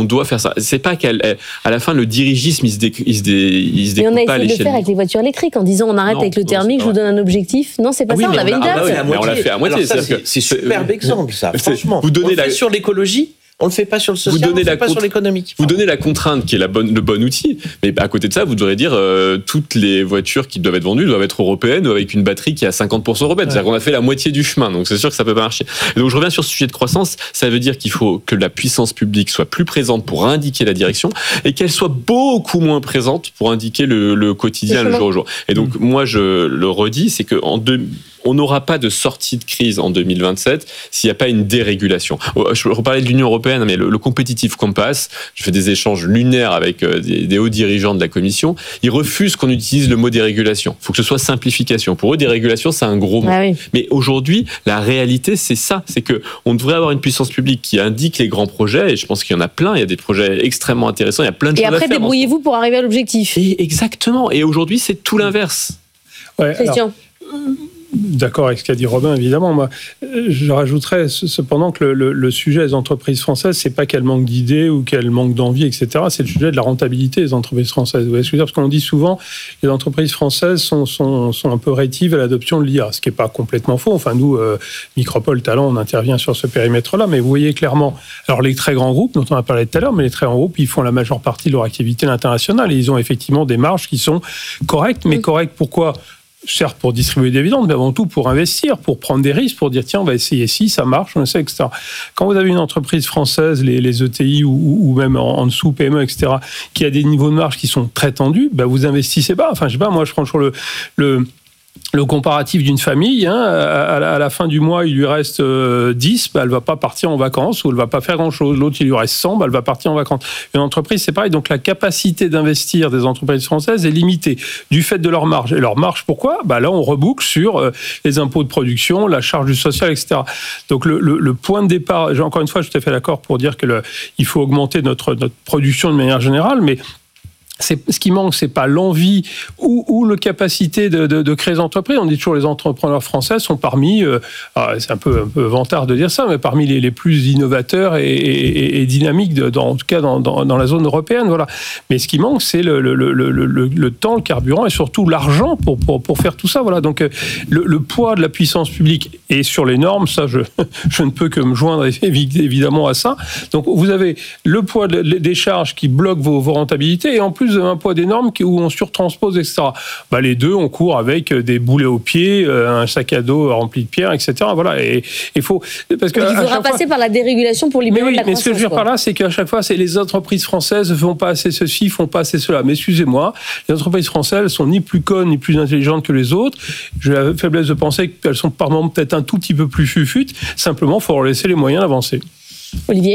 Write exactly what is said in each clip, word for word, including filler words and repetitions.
doit faire ça. C'est pas qu'à à la fin le dirigisme il se, dé, il se, dé, il se découpe pas à l'échelle. Mais on a essayé de le faire avec les voitures électriques en disant on arrête non, avec le thermique, non, je vous donne un objectif. Non, c'est pas ah oui, ça. On avait une date. Ah bah oui, on l'a fait à moitié. Ça, c'est, c'est superbe exemple ça. Franchement, vous donnez on le fait sur l'écologie. On le fait pas sur le social, on le fait pas sur l'économique. Vous donnez la contrainte qui est la bonne, le bon outil, mais à côté de ça, vous devrez dire euh, toutes les voitures qui doivent être vendues doivent être européennes ou avec une batterie qui est à cinquante pour cent européenne. Ouais. C'est-à-dire qu'on a fait la moitié du chemin, donc c'est sûr que ça peut pas marcher. Et donc je reviens sur ce sujet de croissance. Ça veut dire qu'il faut que la puissance publique soit plus présente pour indiquer la direction et qu'elle soit beaucoup moins présente pour indiquer le, le quotidien, le jour au jour. Et donc mmh. moi je le redis, c'est que en deux on n'aura pas de sortie de crise en deux mille vingt-sept s'il n'y a pas une dérégulation. Je reparlais de l'Union européenne, mais le, le Competitive Compass, je fais des échanges lunaires avec des, des hauts dirigeants de la Commission, ils refusent qu'on utilise le mot dérégulation. Il faut que ce soit simplification. Pour eux, dérégulation, c'est un gros mot. Ah oui. Mais aujourd'hui, la réalité, c'est ça. C'est qu'on devrait avoir une puissance publique qui indique les grands projets, et je pense qu'il y en a plein. Il y a des projets extrêmement intéressants, il y a plein de et choses à faire. Et après, débrouillez-vous pour arriver à l'objectif. Et exactement. Et aujourd'hui, c'est tout l'inverse. Ouais, Christian. Alors, euh... D'accord avec ce qu'a dit Robin, évidemment. Moi, je rajouterais cependant que le, le, le sujet des entreprises françaises, c'est pas qu'elles manquent d'idées ou qu'elles manquent d'envie, et cetera. C'est le sujet de la rentabilité des entreprises françaises. Vous voyez ce que je veux dire ? Parce qu'on dit souvent, les entreprises françaises sont, sont, sont un peu rétives à l'adoption de l'I A, ce qui n'est pas complètement faux. Enfin, nous, euh, Micropole Talent, on intervient sur ce périmètre-là, mais vous voyez clairement, alors les très grands groupes, dont on a parlé tout à l'heure, mais les très grands groupes, ils font la majeure partie de leur activité à l'international et ils ont effectivement des marges qui sont correctes, mais correctes pourquoi ? Certes pour distribuer des dividendes, mais avant tout pour investir, pour prendre des risques, pour dire tiens on va essayer si ça marche, on essaie, et cetera. Quand vous avez une entreprise française, les, les E T I ou, ou même en, en dessous P M E, et cetera, qui a des niveaux de marge qui sont très tendus, ben vous investissez pas. Enfin je sais pas, moi je prends toujours le le Le comparatif d'une famille, hein, à, la, à la fin du mois, il lui reste euh, dix, bah, elle ne va pas partir en vacances ou elle ne va pas faire grand-chose. L'autre, il lui reste cent, bah, elle va partir en vacances. Une entreprise, c'est pareil. Donc, la capacité d'investir des entreprises françaises est limitée du fait de leur marge. Et leur marge, pourquoi ? Bah, là, on reboucle sur euh, les impôts de production, la charge du social, et cetera. Donc, le, le, le point de départ, encore une fois, je suis tout à fait d'accord pour dire qu'il faut augmenter notre, notre production de manière générale, mais c'est, ce qui manque, c'est pas l'envie ou, ou la capacité de, de, de créer des entreprises. On dit toujours les entrepreneurs français sont parmi, euh, c'est un peu, un peu vantard de dire ça, mais parmi les, les plus innovateurs et, et, et dynamiques, de, dans, en tout cas dans, dans, dans la zone européenne. Voilà. Mais ce qui manque, c'est le, le, le, le, le, le temps, le carburant et surtout l'argent pour, pour, pour faire tout ça. Voilà. Donc le, le poids de la puissance publique et sur les normes, ça, je, je ne peux que me joindre évidemment à ça. Donc vous avez le poids de, des charges qui bloquent vos, vos rentabilités et en plus un poids des normes où on surtranspose, et cetera. Bah, les deux, on court avec des boulets aux pieds, un sac à dos rempli de pierres, et cetera. Voilà. Et il faut. Parce que il faudra passer fois, par la dérégulation pour libérer mais oui, la croissance. Mais ce que je veux dire par là, c'est qu'à chaque fois, c'est les entreprises françaises ne font pas assez ceci, ne font pas assez cela. Mais excusez-moi, les entreprises françaises ne sont ni plus connes, ni plus intelligentes que les autres. J'ai la faiblesse de penser qu'elles sont par moments peut-être un tout petit peu plus fufutes. Simplement, il faut leur laisser les moyens d'avancer. Olivier ?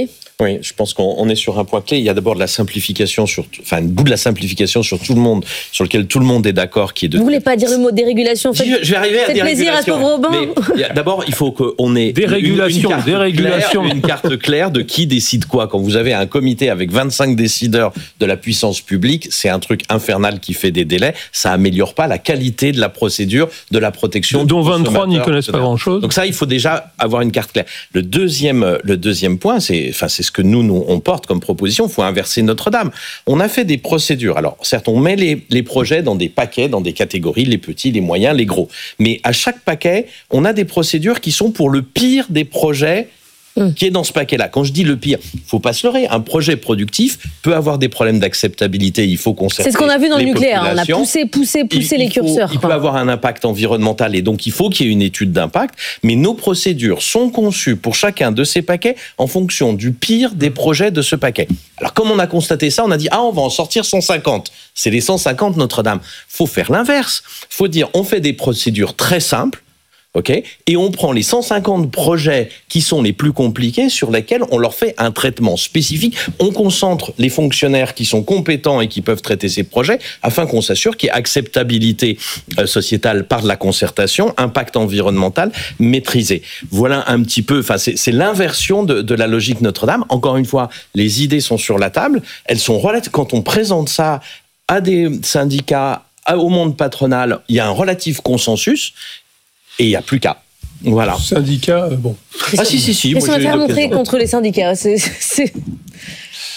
Oui, je pense qu'on est sur un point clé. Il y a d'abord de la simplification, sur, enfin, un bout de la simplification sur tout le monde, sur lequel tout le monde est d'accord. Qui est de... Vous voulez pas dire le mot dérégulation ? Faites, je vais arriver à faites plaisir à ce pauvre Robin. Mais d'abord, il faut qu'on ait dérégulation, une, une, carte dérégulation. Claire, une carte claire de qui décide quoi. Quand vous avez un comité avec vingt-cinq décideurs de la puissance publique, c'est un truc infernal qui fait des délais. Ça améliore pas la qualité de la procédure, de la protection. Dont vingt-trois n'y connaissent pas grand-chose. Donc ça, il faut déjà avoir une carte claire. Le deuxième, le deuxième point, c'est, enfin, c'est ce que nous, nous on porte comme proposition, il faut inverser Notre-Dame. On a fait des procédures. Alors, certes, on met les, les projets dans des paquets, dans des catégories, les petits, les moyens, les gros. Mais à chaque paquet, on a des procédures qui sont pour le pire des projets qui est dans ce paquet-là. Quand je dis le pire, il ne faut pas se leurrer. Un projet productif peut avoir des problèmes d'acceptabilité. Il faut concerter. C'est ce qu'on a vu dans le nucléaire. Populations. On a poussé, poussé, poussé il, les il faut, curseurs. Il quoi. peut avoir un impact environnemental et donc il faut qu'il y ait une étude d'impact. Mais nos procédures sont conçues pour chacun de ces paquets en fonction du pire des projets de ce paquet. Alors comme on a constaté ça, on a dit ah on va en sortir cent cinquante. C'est les cent cinquante Notre-Dame. Faut faire l'inverse. Faut dire on fait des procédures très simples. Okay, et on prend les cent cinquante projets qui sont les plus compliqués sur lesquels on leur fait un traitement spécifique. On concentre les fonctionnaires qui sont compétents et qui peuvent traiter ces projets afin qu'on s'assure qu'il y ait acceptabilité euh, sociétale par de la concertation, impact environnemental maîtrisé. Voilà un petit peu, enfin c'est, c'est l'inversion de, de la logique Notre-Dame. Encore une fois, les idées sont sur la table. Elles sont relatives. Quand on présente ça à des syndicats, au monde patronal, il y a un relatif consensus. Et il n'y a plus qu'à. Voilà. Syndicats, euh, bon. Ah si, si, si. Qu'est-ce qu'on va faire montrer contre les syndicats c'est, c'est...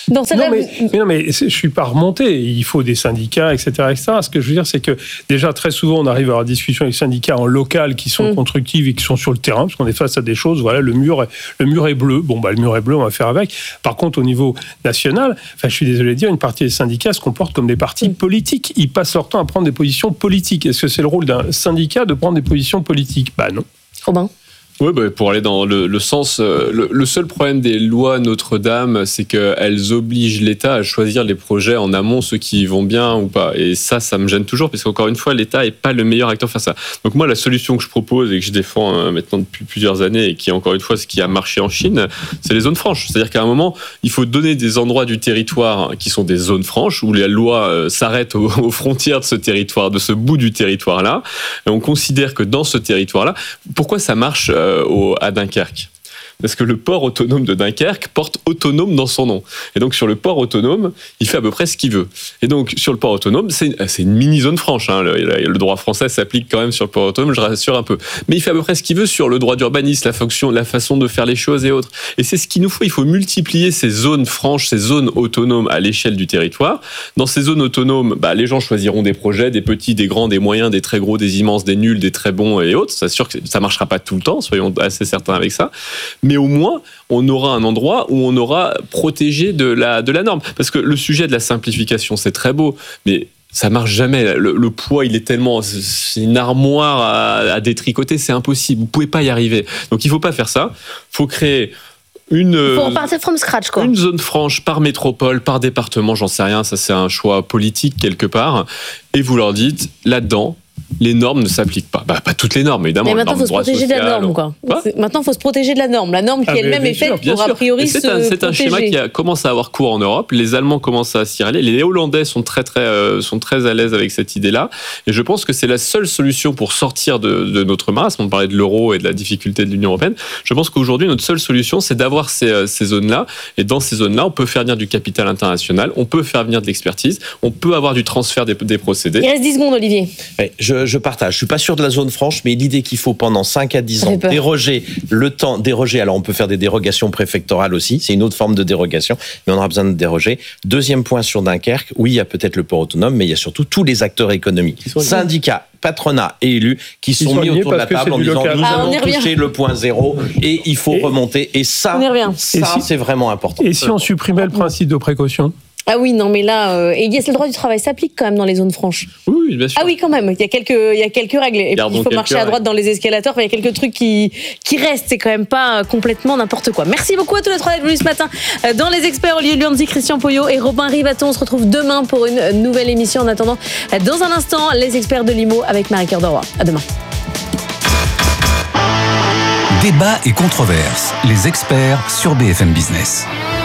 Dans cette non, mais, mais non, mais je suis pas remonté. Il faut des syndicats, et cetera, et cetera. Ce que je veux dire, c'est que déjà très souvent, on arrive à avoir des discussions avec les syndicats en local qui sont mmh. constructives et qui sont sur le terrain, parce qu'on est face à des choses. Voilà, le mur, est, le mur est bleu. Bon, bah le mur est bleu, on va faire avec. Par contre, au niveau national, enfin, je suis désolé de dire, une partie des syndicats se comportent comme des partis mmh. politiques. Ils passent leur temps à prendre des positions politiques. Est-ce que c'est le rôle d'un syndicat de prendre des positions politiques ? Bah non. Robin ? Oui, bah, pour aller dans le, le sens, euh, le, le seul problème des lois Notre-Dame, c'est qu'elles obligent l'État à choisir les projets en amont, ceux qui vont bien ou pas. Et ça, ça me gêne toujours, parce qu'encore une fois, l'État n'est pas le meilleur acteur face à ça. Donc moi, la solution que je propose et que je défends euh, maintenant depuis plusieurs années, et qui est encore une fois ce qui a marché en Chine, c'est les zones franches. C'est-à-dire qu'à un moment, il faut donner des endroits du territoire qui sont des zones franches, où la loi euh, s'arrête aux, aux frontières de ce territoire, de ce bout du territoire-là. Et on considère que dans ce territoire-là, pourquoi ça marche euh, Au, à Dunkerque. Parce que le port autonome de Dunkerque porte autonome dans son nom. Et donc, sur le port autonome, il fait à peu près ce qu'il veut. Et donc, sur le port autonome, c'est, c'est une mini-zone franche. Hein. Le, le droit français s'applique quand même sur le port autonome, je rassure un peu. Mais il fait à peu près ce qu'il veut sur le droit d'urbanisme, la fonction, la façon de faire les choses et autres. Et c'est ce qu'il nous faut. Il faut multiplier ces zones franches, ces zones autonomes à l'échelle du territoire. Dans ces zones autonomes, bah, les gens choisiront des projets, des petits, des grands, des moyens, des très gros, des immenses, des nuls, des très bons et autres. C'est sûr que ça ne marchera pas tout le temps, soyons assez certains avec ça. Mais au moins, on aura un endroit où on aura protégé de la, de la norme. Parce que le sujet de la simplification, c'est très beau, mais ça marche jamais. Le, le poids, il est tellement... C'est une armoire à, à détricoter, c'est impossible. Vous pouvez pas y arriver. Donc, il faut pas faire ça. Il faut créer une... Il faut repartir from scratch, quoi. Une zone franche par métropole, par département, j'en sais rien. Ça, c'est un choix politique, quelque part. Et vous leur dites, là-dedans, les normes ne s'appliquent pas. Bah, pas toutes les normes, évidemment. Mais maintenant, il faut se protéger social, de la norme, quoi. quoi maintenant, il faut se protéger de la norme. La norme qui ah, elle-même est faite sûr, pour, a priori, c'est se un, c'est protéger. un schéma qui a, commence à avoir cours en Europe. Les Allemands commencent à s'y aller. Les Hollandais sont très, très, euh, sont très à l'aise avec cette idée-là. Et je pense que c'est la seule solution pour sortir de, de notre marasme. On parlait de l'euro et de la difficulté de l'Union européenne. Je pense qu'aujourd'hui, notre seule solution, c'est d'avoir ces, ces zones-là. Et dans ces zones-là, on peut faire venir du capital international, on peut faire venir de l'expertise, on peut avoir du transfert des, des procédés. Il reste dix secondes, Olivier. Ouais, je, je partage. Je suis pas sûr de la zone franche, mais l'idée qu'il faut pendant cinq à dix ans déroger le temps, déroger, alors on peut faire des dérogations préfectorales aussi, c'est une autre forme de dérogation, mais on aura besoin de déroger. Deuxième point sur Dunkerque, oui, il y a peut-être le port autonome, mais il y a surtout tous les acteurs économiques, syndicats, patronat et élus qui sont, sont mis autour de la table en disant nous ah, allons toucher le point zéro et il faut et, ça, et ça, ça si, c'est vraiment important. Et si on supprimait le principe de précaution ? Ah oui, non, mais là, euh, et le droit du travail s'applique quand même dans les zones franches. Oui, bien sûr. Ah oui, quand même. Il y a quelques, il y a quelques règles. Et puis, il faut marcher à droite dans les escalators. Enfin, il y a quelques trucs qui, qui restent. C'est quand même pas complètement n'importe quoi. Merci beaucoup à tous les trois d'être venus ce matin dans Les Experts. Olivier Luanzi, Christian Poyot et Robin Rivaton. On se retrouve demain pour une nouvelle émission. En attendant, dans un instant, Les Experts de l'I M O avec Marie-Cœur de Roy. À demain. Débat et controverses. Les Experts sur B F M Business.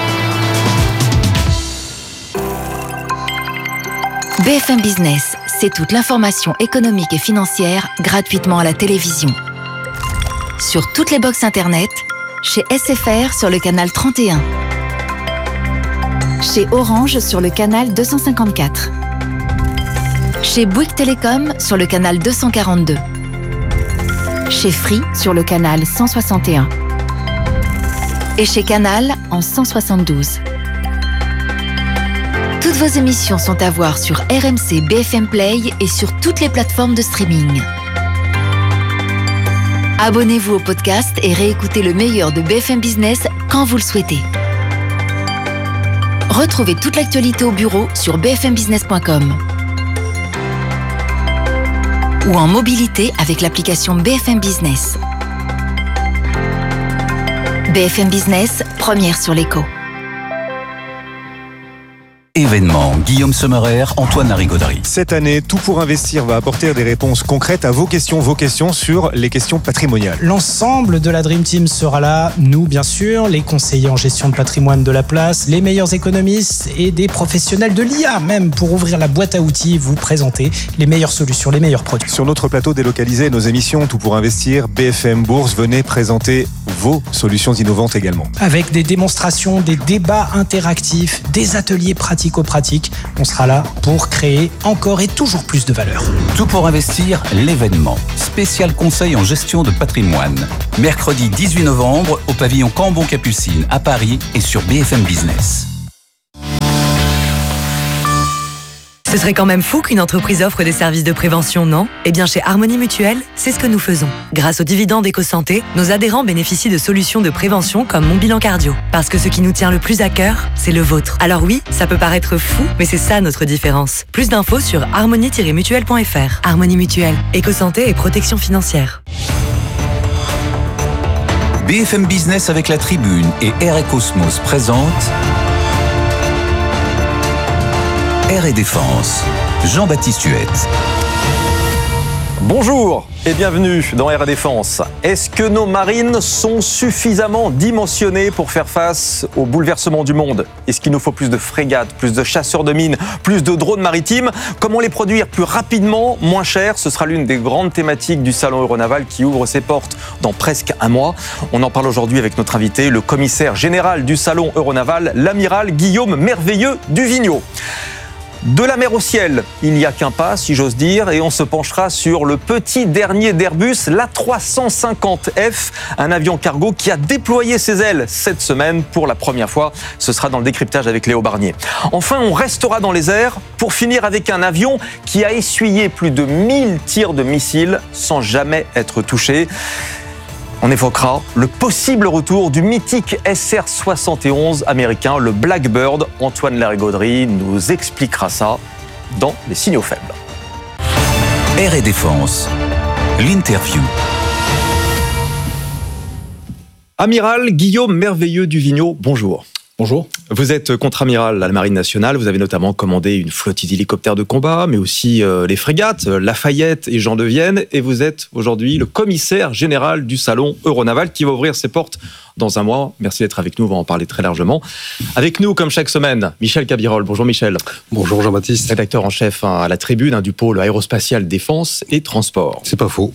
B F M Business, c'est toute l'information économique et financière gratuitement à la télévision. Sur toutes les box internet, chez S F R sur le canal trente et un, chez Orange sur le canal deux cent cinquante-quatre, chez Bouygues Télécom sur le canal deux cent quarante-deux, chez Free sur le canal cent soixante et un et chez Canal en cent soixante-douze. Toutes vos émissions sont à voir sur R M C B F M Play et sur toutes les plateformes de streaming. Abonnez-vous au podcast et réécoutez le meilleur de B F M Business quand vous le souhaitez. Retrouvez toute l'actualité au bureau sur b f m business point com ou en mobilité avec l'application B F M Business. B F M Business, première sur l'écho. Événement, Guillaume Sommerer, Antoine Larigauderie. Cette année, Tout pour investir va apporter des réponses concrètes à vos questions, vos questions sur les questions patrimoniales. L'ensemble de la Dream Team sera là, nous bien sûr, les conseillers en gestion de patrimoine de la place, les meilleurs économistes et des professionnels de l'I A même pour ouvrir la boîte à outils, vous présenter les meilleures solutions, les meilleurs produits. Sur notre plateau délocalisé, nos émissions Tout pour investir, B F M Bourse, venez présenter vos solutions innovantes également. Avec des démonstrations, des débats interactifs, des ateliers pratiques pratiques, on sera là pour créer encore et toujours plus de valeur. Tout pour investir, l'événement. Spécial conseil en gestion de patrimoine. Mercredi dix-huit novembre au pavillon Cambon-Capucine à Paris et sur B F M Business. Ce serait quand même fou qu'une entreprise offre des services de prévention, non ? Eh bien, chez Harmonie Mutuelle, c'est ce que nous faisons. Grâce aux dividendes EcoSanté, nos adhérents bénéficient de solutions de prévention comme Mon Bilan Cardio. Parce que ce qui nous tient le plus à cœur, c'est le vôtre. Alors oui, ça peut paraître fou, mais c'est ça notre différence. Plus d'infos sur harmonie tiret mutuelle point f r. Harmonie Mutuelle, EcoSanté et protection financière. B F M Business avec la Tribune et Air et Cosmos présentent Air et Défense. Jean-Baptiste Huette. Bonjour et bienvenue dans Air et Défense. Est-ce que nos marines sont suffisamment dimensionnées pour faire face aux bouleversements du monde ? Est-ce qu'il nous faut plus de frégates, plus de chasseurs de mines, plus de drones maritimes ? Comment les produire plus rapidement, moins cher ? Ce sera l'une des grandes thématiques du Salon Euronaval qui ouvre ses portes dans presque un mois. On en parle aujourd'hui avec notre invité, le commissaire général du Salon Euronaval, l'amiral Guillaume Merveilleux du Vigneaud. De la mer au ciel, il n'y a qu'un pas, si j'ose dire, et on se penchera sur le petit dernier d'Airbus, l'A trois cent cinquante F, un avion cargo qui a déployé ses ailes cette semaine pour la première fois. Ce sera dans le décryptage avec Léo Barnier. Enfin, on restera dans les airs pour finir avec un avion qui a essuyé plus de mille tirs de missiles sans jamais être touché. On évoquera le possible retour du mythique S R soixante et onze américain, le Blackbird. Antoine Larigauderie nous expliquera ça dans Les Signaux Faibles. Air et Défense, l'interview. Amiral Guillaume Merveilleux du Vigneaud, bonjour. Bonjour. Vous êtes contre-amiral à la Marine nationale. Vous avez notamment commandé une flottille d'hélicoptères de combat, mais aussi euh, les frégates, Lafayette et Jean de Vienne. Et vous êtes aujourd'hui le commissaire général du Salon Euronaval qui va ouvrir ses portes dans un mois. Merci d'être avec nous, on va en parler très largement. Avec nous, comme chaque semaine, Michel Cabirol. Bonjour Michel. Bonjour Jean-Baptiste. Rédacteur en chef à la Tribune hein, du pôle aérospatial défense et transport. C'est pas faux.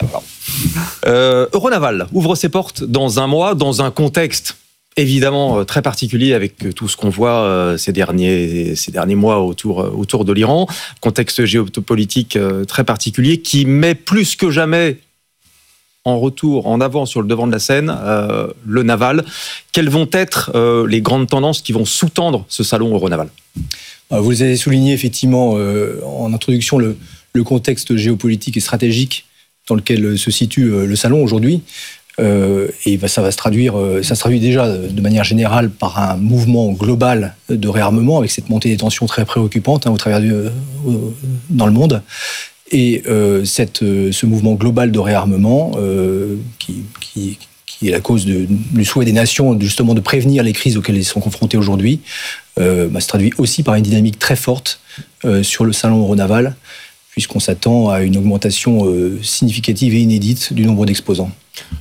Euh, Euronaval ouvre ses portes dans un mois, dans un contexte évidemment très particulier avec tout ce qu'on voit ces derniers, ces derniers mois autour, autour de l'Iran. Contexte géopolitique très particulier qui met plus que jamais en retour, en avant sur le devant de la scène, euh, le naval. Quelles vont être euh, les grandes tendances qui vont sous-tendre ce salon Euronaval ? Vous les avez souligné effectivement euh, en introduction le, le contexte géopolitique et stratégique dans lequel se situe euh, le salon aujourd'hui. Euh, et ça va se traduire, ça se traduit déjà de manière générale par un mouvement global de réarmement avec cette montée des tensions très préoccupante hein, au travers du, euh, dans le monde. Et euh, cette, ce mouvement global de réarmement euh, qui, qui, qui est la cause de, du souhait des nations justement de prévenir les crises auxquelles ils sont confrontés aujourd'hui, euh, bah, se traduit aussi par une dynamique très forte euh, sur le salon Euronaval, puisqu'on s'attend à une augmentation euh, significative et inédite du nombre d'exposants.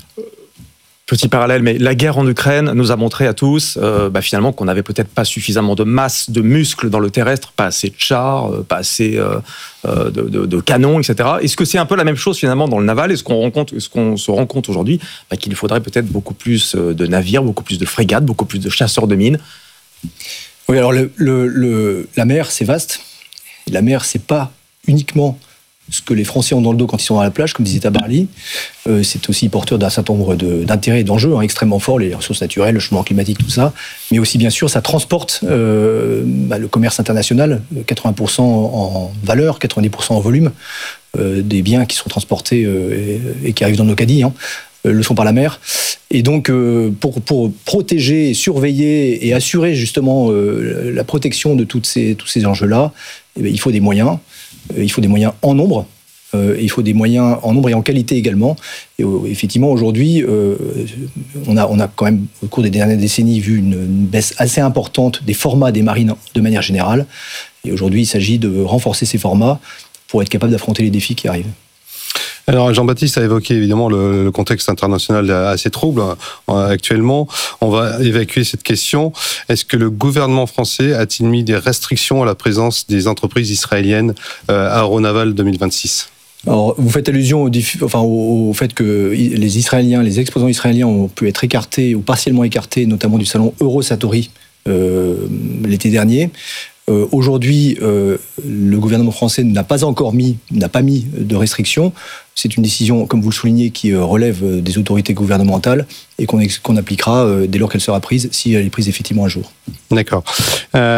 Petit parallèle, mais la guerre en Ukraine nous a montré à tous euh, bah finalement qu'on n'avait peut-être pas suffisamment de masse, de muscles dans le terrestre, pas assez de chars, euh, pas assez euh, euh, de, de, de canons, et cetera. Est-ce que c'est un peu la même chose finalement dans le naval ? Est-ce qu'on rencontre, est-ce qu'on se rend compte aujourd'hui bah, qu'il faudrait peut-être beaucoup plus de navires, beaucoup plus de frégates, beaucoup plus de chasseurs de mines ? Oui, alors le, le, le, la mer, c'est vaste. Et la mer, c'est pas uniquement ce que les Français ont dans le dos quand ils sont à la plage, comme disait Tabarly. Euh, c'est aussi porteur d'un certain nombre de, d'intérêts et d'enjeux hein, extrêmement forts, les ressources naturelles, le changement climatique, tout ça. Mais aussi, bien sûr, ça transporte euh, bah, le commerce international, quatre-vingts pour cent en valeur, quatre-vingt-dix pour cent en volume, euh, des biens qui sont transportés euh, et, et qui arrivent dans nos caddies, hein, euh, le sont par la mer. Et donc, euh, pour, pour protéger, surveiller et assurer justement euh, la protection de toutes ces, tous ces enjeux-là, eh bien, il faut des moyens. Il faut des moyens en nombre, euh, il faut des moyens en nombre et en qualité également. Et euh, effectivement, aujourd'hui, euh, on, a, on a quand même, au cours des dernières décennies, vu une, une baisse assez importante des formats des marines de manière générale. Et aujourd'hui, il s'agit de renforcer ces formats pour être capable d'affronter les défis qui arrivent. Alors Jean-Baptiste a évoqué évidemment le, le contexte international assez trouble euh, actuellement. On va évacuer cette question. Est-ce que le gouvernement français a-t-il mis des restrictions à la présence des entreprises israéliennes euh, à Euronaval deux mille vingt-six ? Alors, vous faites allusion au, enfin, au, au fait que les Israéliens, les exposants israéliens ont pu être écartés ou partiellement écartés, notamment du salon Eurosatori euh, l'été dernier. Euh, aujourd'hui, euh, le gouvernement français n'a pas encore mis, n'a pas mis de restrictions. C'est une décision, comme vous le soulignez, qui relève des autorités gouvernementales et qu'on, qu'on appliquera dès lors qu'elle sera prise, si elle est prise effectivement un jour. D'accord. Euh,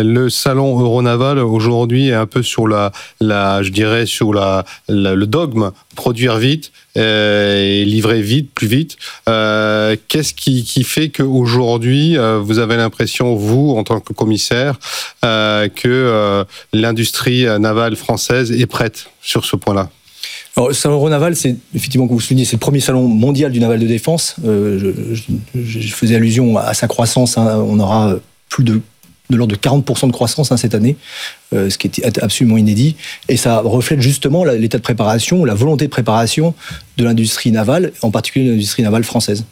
le salon Euronaval aujourd'hui est un peu sur la, la je dirais sur la, la le dogme produire vite euh, et livrer vite, plus vite. Euh, qu'est-ce qui, qui fait qu'aujourd'hui euh, vous avez l'impression, vous en tant que commissaire, euh, que euh, l'industrie navale française est prête sur ce point-là? Alors, le salon Euronaval, c'est effectivement, comme vous soulignez, c'est le premier salon mondial du naval de défense. Euh, je, je, je faisais allusion à sa croissance. Hein. On aura plus de, de l'ordre de quarante pour cent de croissance hein, cette année, euh, ce qui est absolument inédit. Et ça reflète justement l'état de préparation, la volonté de préparation de l'industrie navale, en particulier de l'industrie navale française.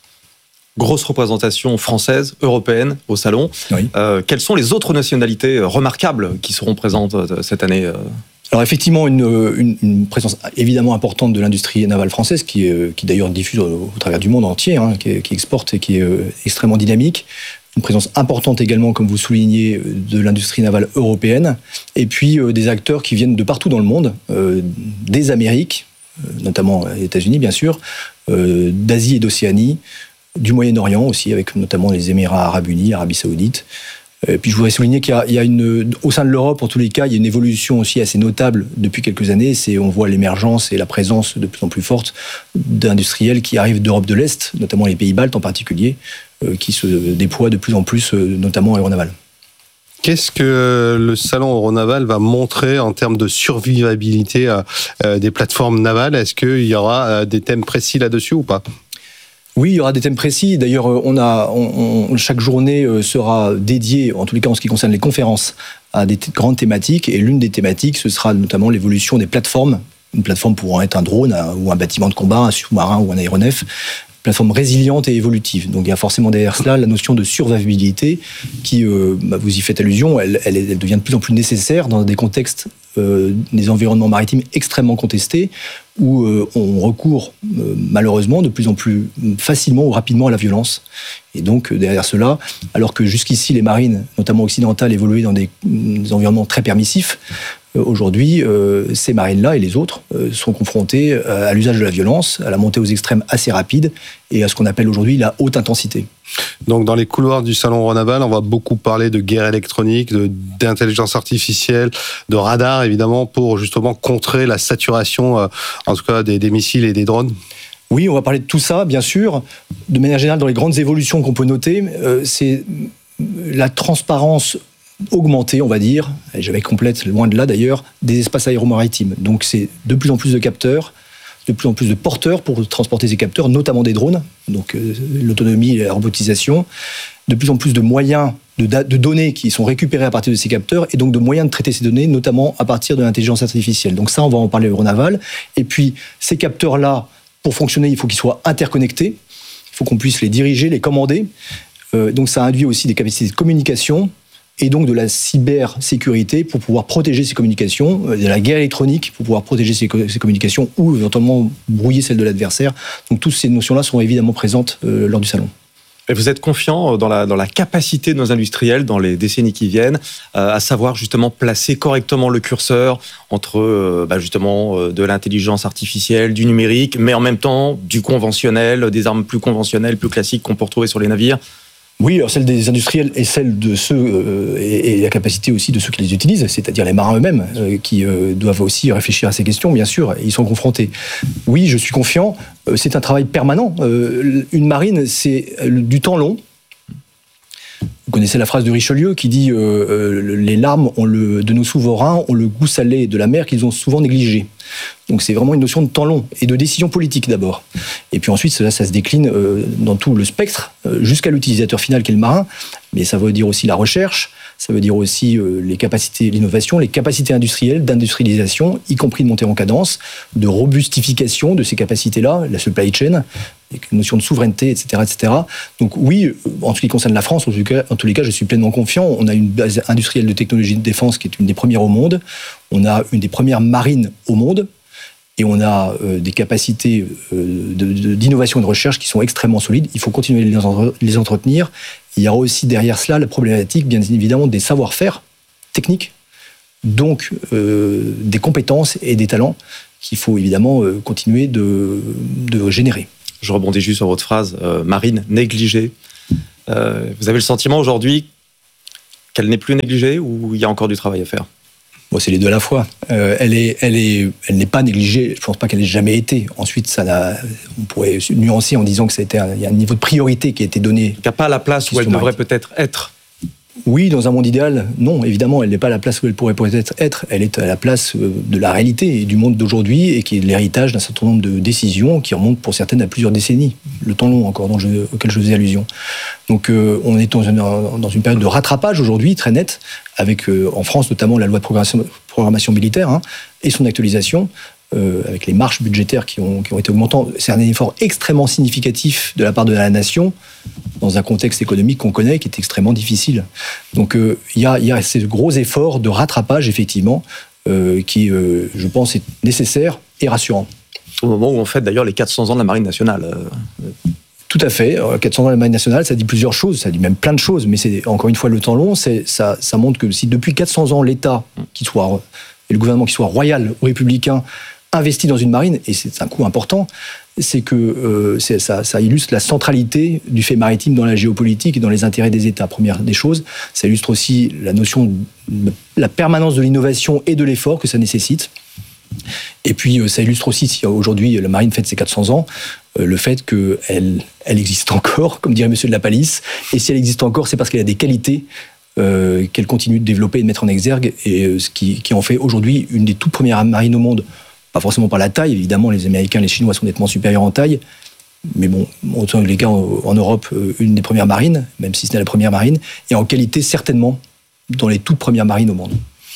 Grosse représentation française, européenne au salon. Oui. Euh, quelles sont les autres nationalités remarquables qui seront présentes cette année ? Alors effectivement, une, une, une présence évidemment importante de l'industrie navale française, qui, qui d'ailleurs diffuse au, au travers du monde entier, hein, qui, qui exporte et qui est euh, extrêmement dynamique. Une présence importante également, comme vous soulignez, de l'industrie navale européenne. Et puis euh, des acteurs qui viennent de partout dans le monde, euh, des Amériques, euh, notamment les États-Unis bien sûr, euh, d'Asie et d'Océanie, du Moyen-Orient aussi, avec notamment les Émirats arabes unis, Arabie saoudite. Et puis je voudrais souligner qu'il y a, il y a une, au sein de l'Europe, en tous les cas, il y a une évolution aussi assez notable depuis quelques années. C'est, on voit l'émergence et la présence de plus en plus forte d'industriels qui arrivent d'Europe de l'Est, notamment les pays baltes en particulier, euh, qui se déploient de plus en plus, euh, notamment en aéronaval. Qu'est-ce que le salon Euronaval va montrer en termes de survivabilité euh, des plateformes navales? Est-ce qu'il y aura euh, des thèmes précis là-dessus ou pas? Oui, il y aura des thèmes précis. D'ailleurs, on a, on, on, chaque journée sera dédiée, en tous les cas en ce qui concerne les conférences, à des t- grandes thématiques. Et l'une des thématiques, ce sera notamment l'évolution des plateformes. Une plateforme pouvant être un drone un, ou un bâtiment de combat, un sous-marin ou un aéronef. Plateforme résiliente et évolutive. Donc il y a forcément derrière cela la notion de survivabilité qui, euh, bah, vous y faites allusion, elle, elle, elle devient de plus en plus nécessaire dans des contextes, euh, des environnements maritimes extrêmement contestés, où euh, on recourt euh, malheureusement de plus en plus facilement ou rapidement à la violence. Et donc derrière cela, alors que jusqu'ici les marines, notamment occidentales, évoluaient dans des, des environnements très permissifs, euh, aujourd'hui euh, ces marines-là et les autres euh, sont confrontés à l'usage de la violence, à la montée aux extrêmes assez rapide et à ce qu'on appelle aujourd'hui la haute intensité. Donc dans les couloirs du salon Euronaval, on va beaucoup parler de guerre électronique, de, d'intelligence artificielle, de radar évidemment, pour justement contrer la saturation, euh, en tout cas des, des missiles et des drones. Oui, on va parler de tout ça, bien sûr. De manière générale, dans les grandes évolutions qu'on peut noter, euh, c'est la transparence augmentée, on va dire, et j'avais complète, loin de là d'ailleurs, des espaces aéromaritimes. Donc c'est de plus en plus de capteurs, de plus en plus de porteurs pour transporter ces capteurs, notamment des drones, donc euh, l'autonomie et la robotisation, de plus en plus de moyens de, da- de données qui sont récupérées à partir de ces capteurs, et donc de moyens de traiter ces données, notamment à partir de l'intelligence artificielle. Donc ça, on va en parler au Euronaval. Et puis, ces capteurs-là, pour fonctionner, il faut qu'ils soient interconnectés, il faut qu'on puisse les diriger, les commander. Euh, donc ça induit aussi des capacités de communication, et donc de la cybersécurité pour pouvoir protéger ces communications, de la guerre électronique pour pouvoir protéger ces, ces communications ou éventuellement brouiller celles de l'adversaire. Donc toutes ces notions-là sont évidemment présentes euh, lors du salon. Et vous êtes confiant dans la, dans la capacité de nos industriels dans les décennies qui viennent euh, à savoir justement placer correctement le curseur entre euh, bah justement euh, de l'intelligence artificielle, du numérique, mais en même temps du conventionnel, des armes plus conventionnelles, plus classiques qu'on peut retrouver sur les navires? Oui, alors celle des industriels et celle de ceux euh, et, et la capacité aussi de ceux qui les utilisent, c'est-à-dire les marins eux-mêmes, euh, qui euh, doivent aussi réfléchir à ces questions, bien sûr, et ils sont confrontés. Oui, je suis confiant, euh, c'est un travail permanent. Euh, une marine, c'est du temps long. Vous connaissez la phrase de Richelieu qui dit euh, euh, les larmes ont le, de nos souverains ont le goût salé de la mer qu'ils ont souvent négligé. Donc c'est vraiment une notion de temps long et de décision politique d'abord. Et puis ensuite, cela, ça se décline euh, dans tout le spectre, euh, jusqu'à l'utilisateur final qui est le marin. Mais ça veut dire aussi la recherche, ça veut dire aussi euh, les capacités, l'innovation, les capacités industrielles, d'industrialisation, y compris de montée en cadence, de robustification de ces capacités-là, la supply chain, avec une notion de souveraineté, et cetera, et cetera. Donc oui, en ce qui concerne la France, en tous les cas, en tous les cas je suis pleinement confiant. On a une base industrielle de technologie de défense qui est une des premières au monde. On a une des premières marines au monde. Et on a euh, des capacités euh, de, de, d'innovation et de recherche qui sont extrêmement solides. Il faut continuer de les, entre, les entretenir. Il y aura aussi derrière cela la problématique, bien évidemment, des savoir-faire techniques, donc euh, des compétences et des talents qu'il faut évidemment euh, continuer de, de générer. Je rebondis juste sur votre phrase, euh, marine négligée. Euh, vous avez le sentiment aujourd'hui Qu'elle n'est plus négligée ou il y a encore du travail à faire ? Bon, c'est les deux à la fois. Euh, elle est, elle est, elle n'est pas négligée. Je pense pas qu'elle ait jamais été. Ensuite, ça n'a, on pourrait nuancer en disant que ça a été un, il y a un niveau de priorité qui a été donné. Il n'y a pas la place où elle devrait peut-être être. Oui, dans un monde idéal, non, évidemment, elle n'est pas à la place où elle pourrait peut-être être. Elle est à la place de la réalité et du monde d'aujourd'hui et qui est l'héritage d'un certain nombre de décisions qui remontent pour certaines à plusieurs décennies, le temps long encore dont je, auquel je faisais allusion. Donc euh, on est dans une, dans une période de rattrapage aujourd'hui très nette, avec euh, en France notamment la loi de programmation, programmation militaire hein, et son actualisation. Euh, avec les marges budgétaires qui ont, qui ont été augmentantes. C'est un effort extrêmement significatif de la part de la nation dans un contexte économique qu'on connaît qui est extrêmement difficile. Donc il euh, y, a, y a ces gros efforts de rattrapage, effectivement, euh, qui, euh, je pense, est nécessaire et rassurant. Au moment où on fête d'ailleurs les quatre cents ans de la Marine nationale. Euh... Tout à fait. quatre cents ans de la Marine nationale, ça dit plusieurs choses, ça dit même plein de choses, mais c'est encore une fois le temps long, c'est, ça, ça montre que si depuis quatre cents ans, l'État, qui soit, et le gouvernement qui soit royal ou républicain, investi dans une marine, et c'est un coût important, c'est que euh, c'est, ça, ça illustre la centralité du fait maritime dans la géopolitique et dans les intérêts des États, première des choses. Ça illustre aussi la notion de la permanence de l'innovation et de l'effort que ça nécessite. Et puis, euh, ça illustre aussi, si aujourd'hui la marine fête ses quatre cents ans, euh, le fait qu'elle elle existe encore, comme dirait Monsieur de la Palisse, et si elle existe encore, c'est parce qu'elle a des qualités euh, qu'elle continue de développer et de mettre en exergue, et euh, ce qui, qui en fait aujourd'hui une des toutes premières marines au monde. Pas forcément par la taille, évidemment, les Américains, les Chinois sont nettement supérieurs en taille, mais bon, en tous les cas, en Europe, une des premières marines, même si ce n'est la première marine, et en qualité, certainement, dans les toutes premières marines au monde.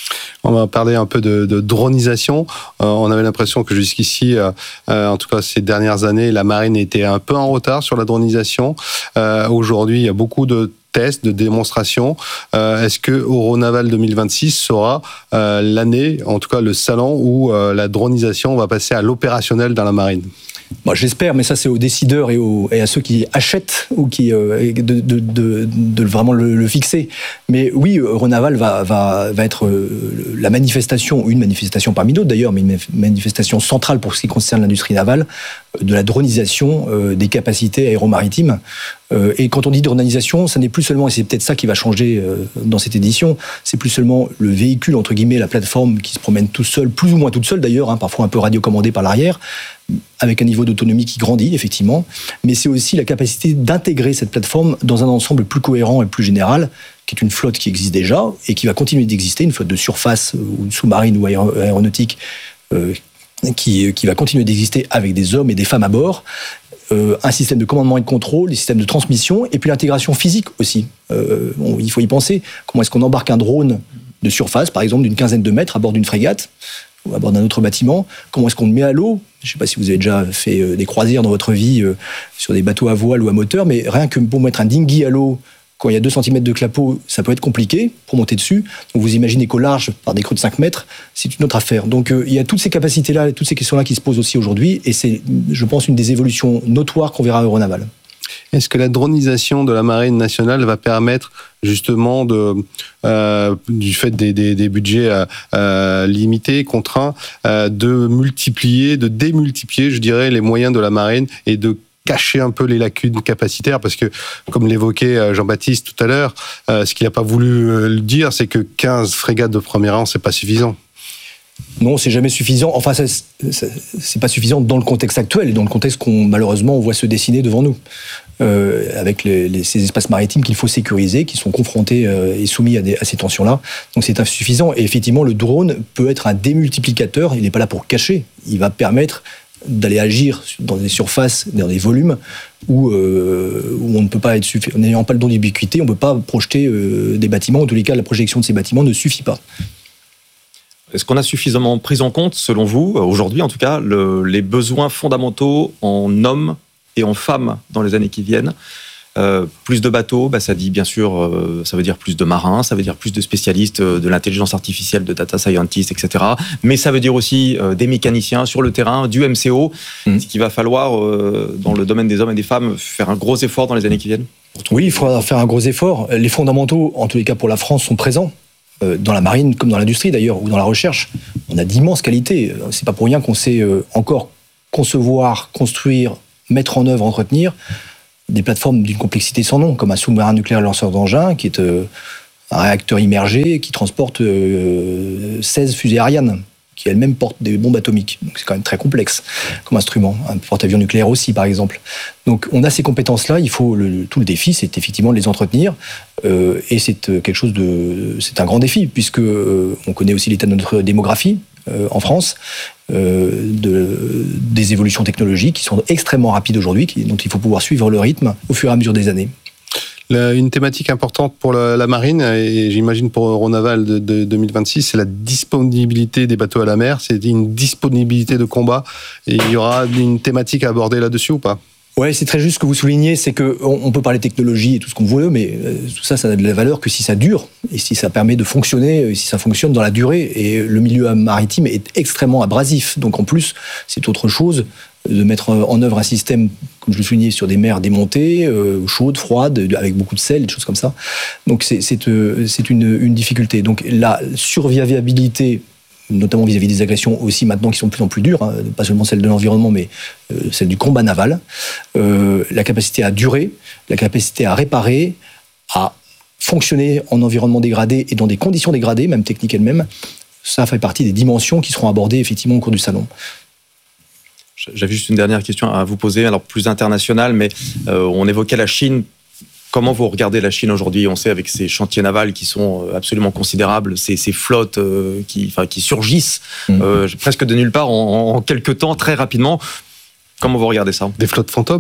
On va parler un peu de, de dronisation. Euh, on avait l'impression que jusqu'ici, euh, euh, en tout cas ces dernières années, la marine était un peu en retard sur la dronisation. Euh, aujourd'hui, il y a beaucoup de tests, de démonstrations. Euh, est-ce que Euronaval deux mille vingt-six sera euh, l'année, en tout cas le salon où euh, la dronisation va passer à l'opérationnel dans la marine ? Bon, j'espère, mais ça c'est aux décideurs et, aux, et à ceux qui achètent ou qui euh, de, de, de, de vraiment le, le fixer. Mais oui, Euronaval va, va, va être euh, la manifestation, une manifestation parmi d'autres d'ailleurs, mais une manifestation centrale pour ce qui concerne l'industrie navale, de la dronisation euh, des capacités aéromaritimes. Euh, et quand on dit dronisation, ça n'est plus seulement, et c'est peut-être ça qui va changer euh, dans cette édition, c'est plus seulement le véhicule, entre guillemets, la plateforme qui se promène tout seul, plus ou moins toute seule d'ailleurs, hein, parfois un peu radiocommandée par l'arrière, avec un niveau d'autonomie qui grandit, effectivement, mais c'est aussi la capacité d'intégrer cette plateforme dans un ensemble plus cohérent et plus général, qui est une flotte qui existe déjà et qui va continuer d'exister, une flotte de surface ou sous-marine ou aéro- aéronautique euh, qui, qui va continuer d'exister avec des hommes et des femmes à bord, euh, un système de commandement et de contrôle, des systèmes de transmission, et puis l'intégration physique aussi. Euh, bon, il faut y penser. Comment est-ce qu'on embarque un drone de surface, par exemple d'une quinzaine de mètres, à bord d'une frégate ou à bord d'un autre bâtiment? Comment est-ce qu'on le met à l'eau? Je ne sais pas si vous avez déjà fait des croisières dans votre vie euh, sur des bateaux à voile ou à moteur, mais rien que pour mettre un dinghy à l'eau, quand il y a deux centimètres de clapot, ça peut être compliqué pour monter dessus. Donc vous imaginez qu'au large, par des creux de cinq mètres, c'est une autre affaire. Donc euh, il y a toutes ces capacités-là, toutes ces questions-là qui se posent aussi aujourd'hui, et c'est, je pense, une des évolutions notoires qu'on verra à Euronaval. Est-ce que la dronisation de la marine nationale va permettre justement de, euh, du fait des, des, des budgets euh, euh, limités, contraints, euh, de multiplier, de démultiplier, je dirais, les moyens de la marine et de cacher un peu les lacunes capacitaires, parce que, comme l'évoquait Jean-Baptiste tout à l'heure, euh, ce qu'il n'a pas voulu euh, le dire, c'est que quinze frégates de premier rang, c'est pas suffisant. Non, c'est jamais suffisant. Enfin, ça, ça, c'est pas suffisant dans le contexte actuel et dans le contexte qu'on, malheureusement, on voit se dessiner devant nous. Euh, avec les, les, ces espaces maritimes qu'il faut sécuriser, qui sont confrontés euh, et soumis à, des, à ces tensions-là. Donc c'est insuffisant. Et effectivement, le drone peut être un démultiplicateur. Il n'est pas là pour cacher. Il va permettre d'aller agir dans des surfaces, dans des volumes où, euh, où on ne peut pas être suffi- n'ayant pas le don d'ubiquité, on ne peut pas projeter euh, des bâtiments. En tous les cas, la projection de ces bâtiments ne suffit pas. Est-ce qu'on a suffisamment pris en compte, selon vous, aujourd'hui en tout cas, le, les besoins fondamentaux en hommes et en femmes dans les années qui viennent? Euh, plus de bateaux, bah, ça dit bien sûr, euh, ça veut dire plus de marins, ça veut dire plus de spécialistes de l'intelligence artificielle, de data scientists, et cetera. Mais ça veut dire aussi euh, des mécaniciens sur le terrain, du M C O. Mmh. Ce qu'il va falloir, euh, dans le domaine des hommes et des femmes, faire un gros effort dans les années qui viennent. Oui, il faudra faire un gros effort. Les fondamentaux, en tous les cas pour la France, sont présents. Euh, dans la marine, comme dans l'industrie d'ailleurs, ou dans la recherche. On a d'immenses qualités. C'est pas pour rien qu'on sait euh, encore concevoir, construire, mettre en œuvre, entretenir des plateformes d'une complexité sans nom, comme un sous-marin nucléaire lanceur d'engins, qui est euh, un réacteur immergé qui transporte euh, seize fusées Ariane, qui elles-mêmes portent des bombes atomiques. Donc c'est quand même très complexe comme instrument. Un porte-avions nucléaire aussi, par exemple. Donc on a ces compétences-là. Il faut le, tout le défi, c'est effectivement de les entretenir. Euh, et c'est quelque chose de, c'est un grand défi puisque euh, on connaît aussi l'état de notre démographie euh, en France, euh, de, des évolutions technologiques qui sont extrêmement rapides aujourd'hui, qui, dont il faut pouvoir suivre le rythme au fur et à mesure des années. Une thématique importante pour la, la marine, et j'imagine pour Euronaval de, de deux mille vingt-six, c'est la disponibilité des bateaux à la mer, c'est une disponibilité de combat. Et il y aura une thématique à aborder là-dessus ou pas ? Ouais, c'est très juste ce que vous soulignez, c'est qu'on on peut parler technologie et tout ce qu'on veut, mais euh, tout ça, ça n'a de la valeur que si ça dure, et si ça permet de fonctionner, si ça fonctionne dans la durée. Et le milieu maritime est extrêmement abrasif, donc en plus, c'est autre chose de mettre en œuvre un système, comme je le soulignais, sur des mers démontées, euh, chaudes, froides, avec beaucoup de sel, des choses comme ça. Donc c'est, c'est, euh, c'est une, une difficulté. Donc la survivabilité, notamment vis-à-vis des agressions aussi maintenant qui sont de plus en plus dures, hein, pas seulement celle de l'environnement, mais euh, celle du combat naval, euh, la capacité à durer, la capacité à réparer, à fonctionner en environnement dégradé et dans des conditions dégradées, même techniques elles-mêmes, ça fait partie des dimensions qui seront abordées effectivement au cours du salon. J'avais juste une dernière question à vous poser, alors plus internationale, mais euh, on évoquait la Chine. Comment vous regardez la Chine aujourd'hui ? On sait avec ces chantiers navals qui sont absolument considérables, ces, ces flottes euh, qui, enfin, qui surgissent mmh. euh, presque de nulle part en, en quelques temps, très rapidement. Comment vous regardez ça ? Des flottes fantômes ?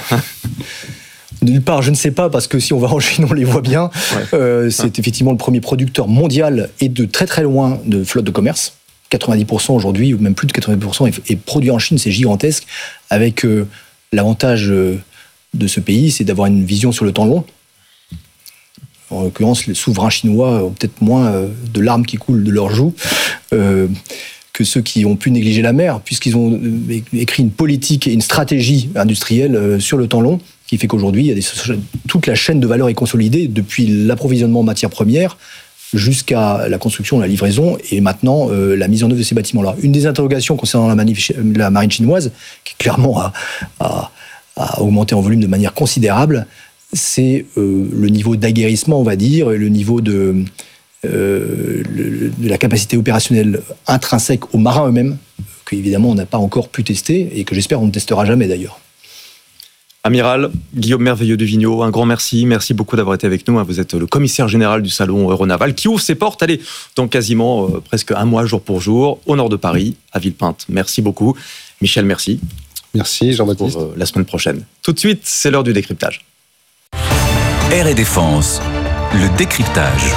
De nulle part, je ne sais pas, parce que si on va en Chine, on les voit bien. Ouais. Euh, c'est ouais. effectivement le premier producteur mondial et de très très loin de flotte de commerce. quatre-vingt-dix pour cent aujourd'hui, ou même plus de quatre-vingt-dix pour cent est produit en Chine, c'est gigantesque, avec euh, l'avantage euh, de ce pays, c'est d'avoir une vision sur le temps long. En l'occurrence, les souverains chinois ont peut-être moins euh, de larmes qui coulent de leurs joues euh, que ceux qui ont pu négliger la mer, puisqu'ils ont euh, écrit une politique et une stratégie industrielle euh, sur le temps long, qui fait qu'aujourd'hui, il y a des, toute la chaîne de valeur est consolidée, depuis l'approvisionnement en matières premières, jusqu'à la construction, la livraison et maintenant euh, la mise en œuvre de ces bâtiments-là. Une des interrogations concernant la, manif- la marine chinoise, qui clairement a, a, a augmenté en volume de manière considérable, c'est euh, le niveau d'aguerrissement, on va dire, et le niveau de, euh, le, de la capacité opérationnelle intrinsèque aux marins eux-mêmes, qu'évidemment on n'a pas encore pu tester et que j'espère on ne testera jamais d'ailleurs. Amiral Guillaume Merveilleux-Duvigneau, un grand merci. Merci beaucoup d'avoir été avec nous. Vous êtes le commissaire général du salon Euronaval qui ouvre ses portes, allez, dans quasiment euh, presque un mois, jour pour jour, au nord de Paris, à Villepinte. Merci beaucoup. Michel, merci. Merci Jean-Baptiste. Pour euh, la semaine prochaine. Tout de suite, c'est l'heure du décryptage. Air et Défense, le décryptage.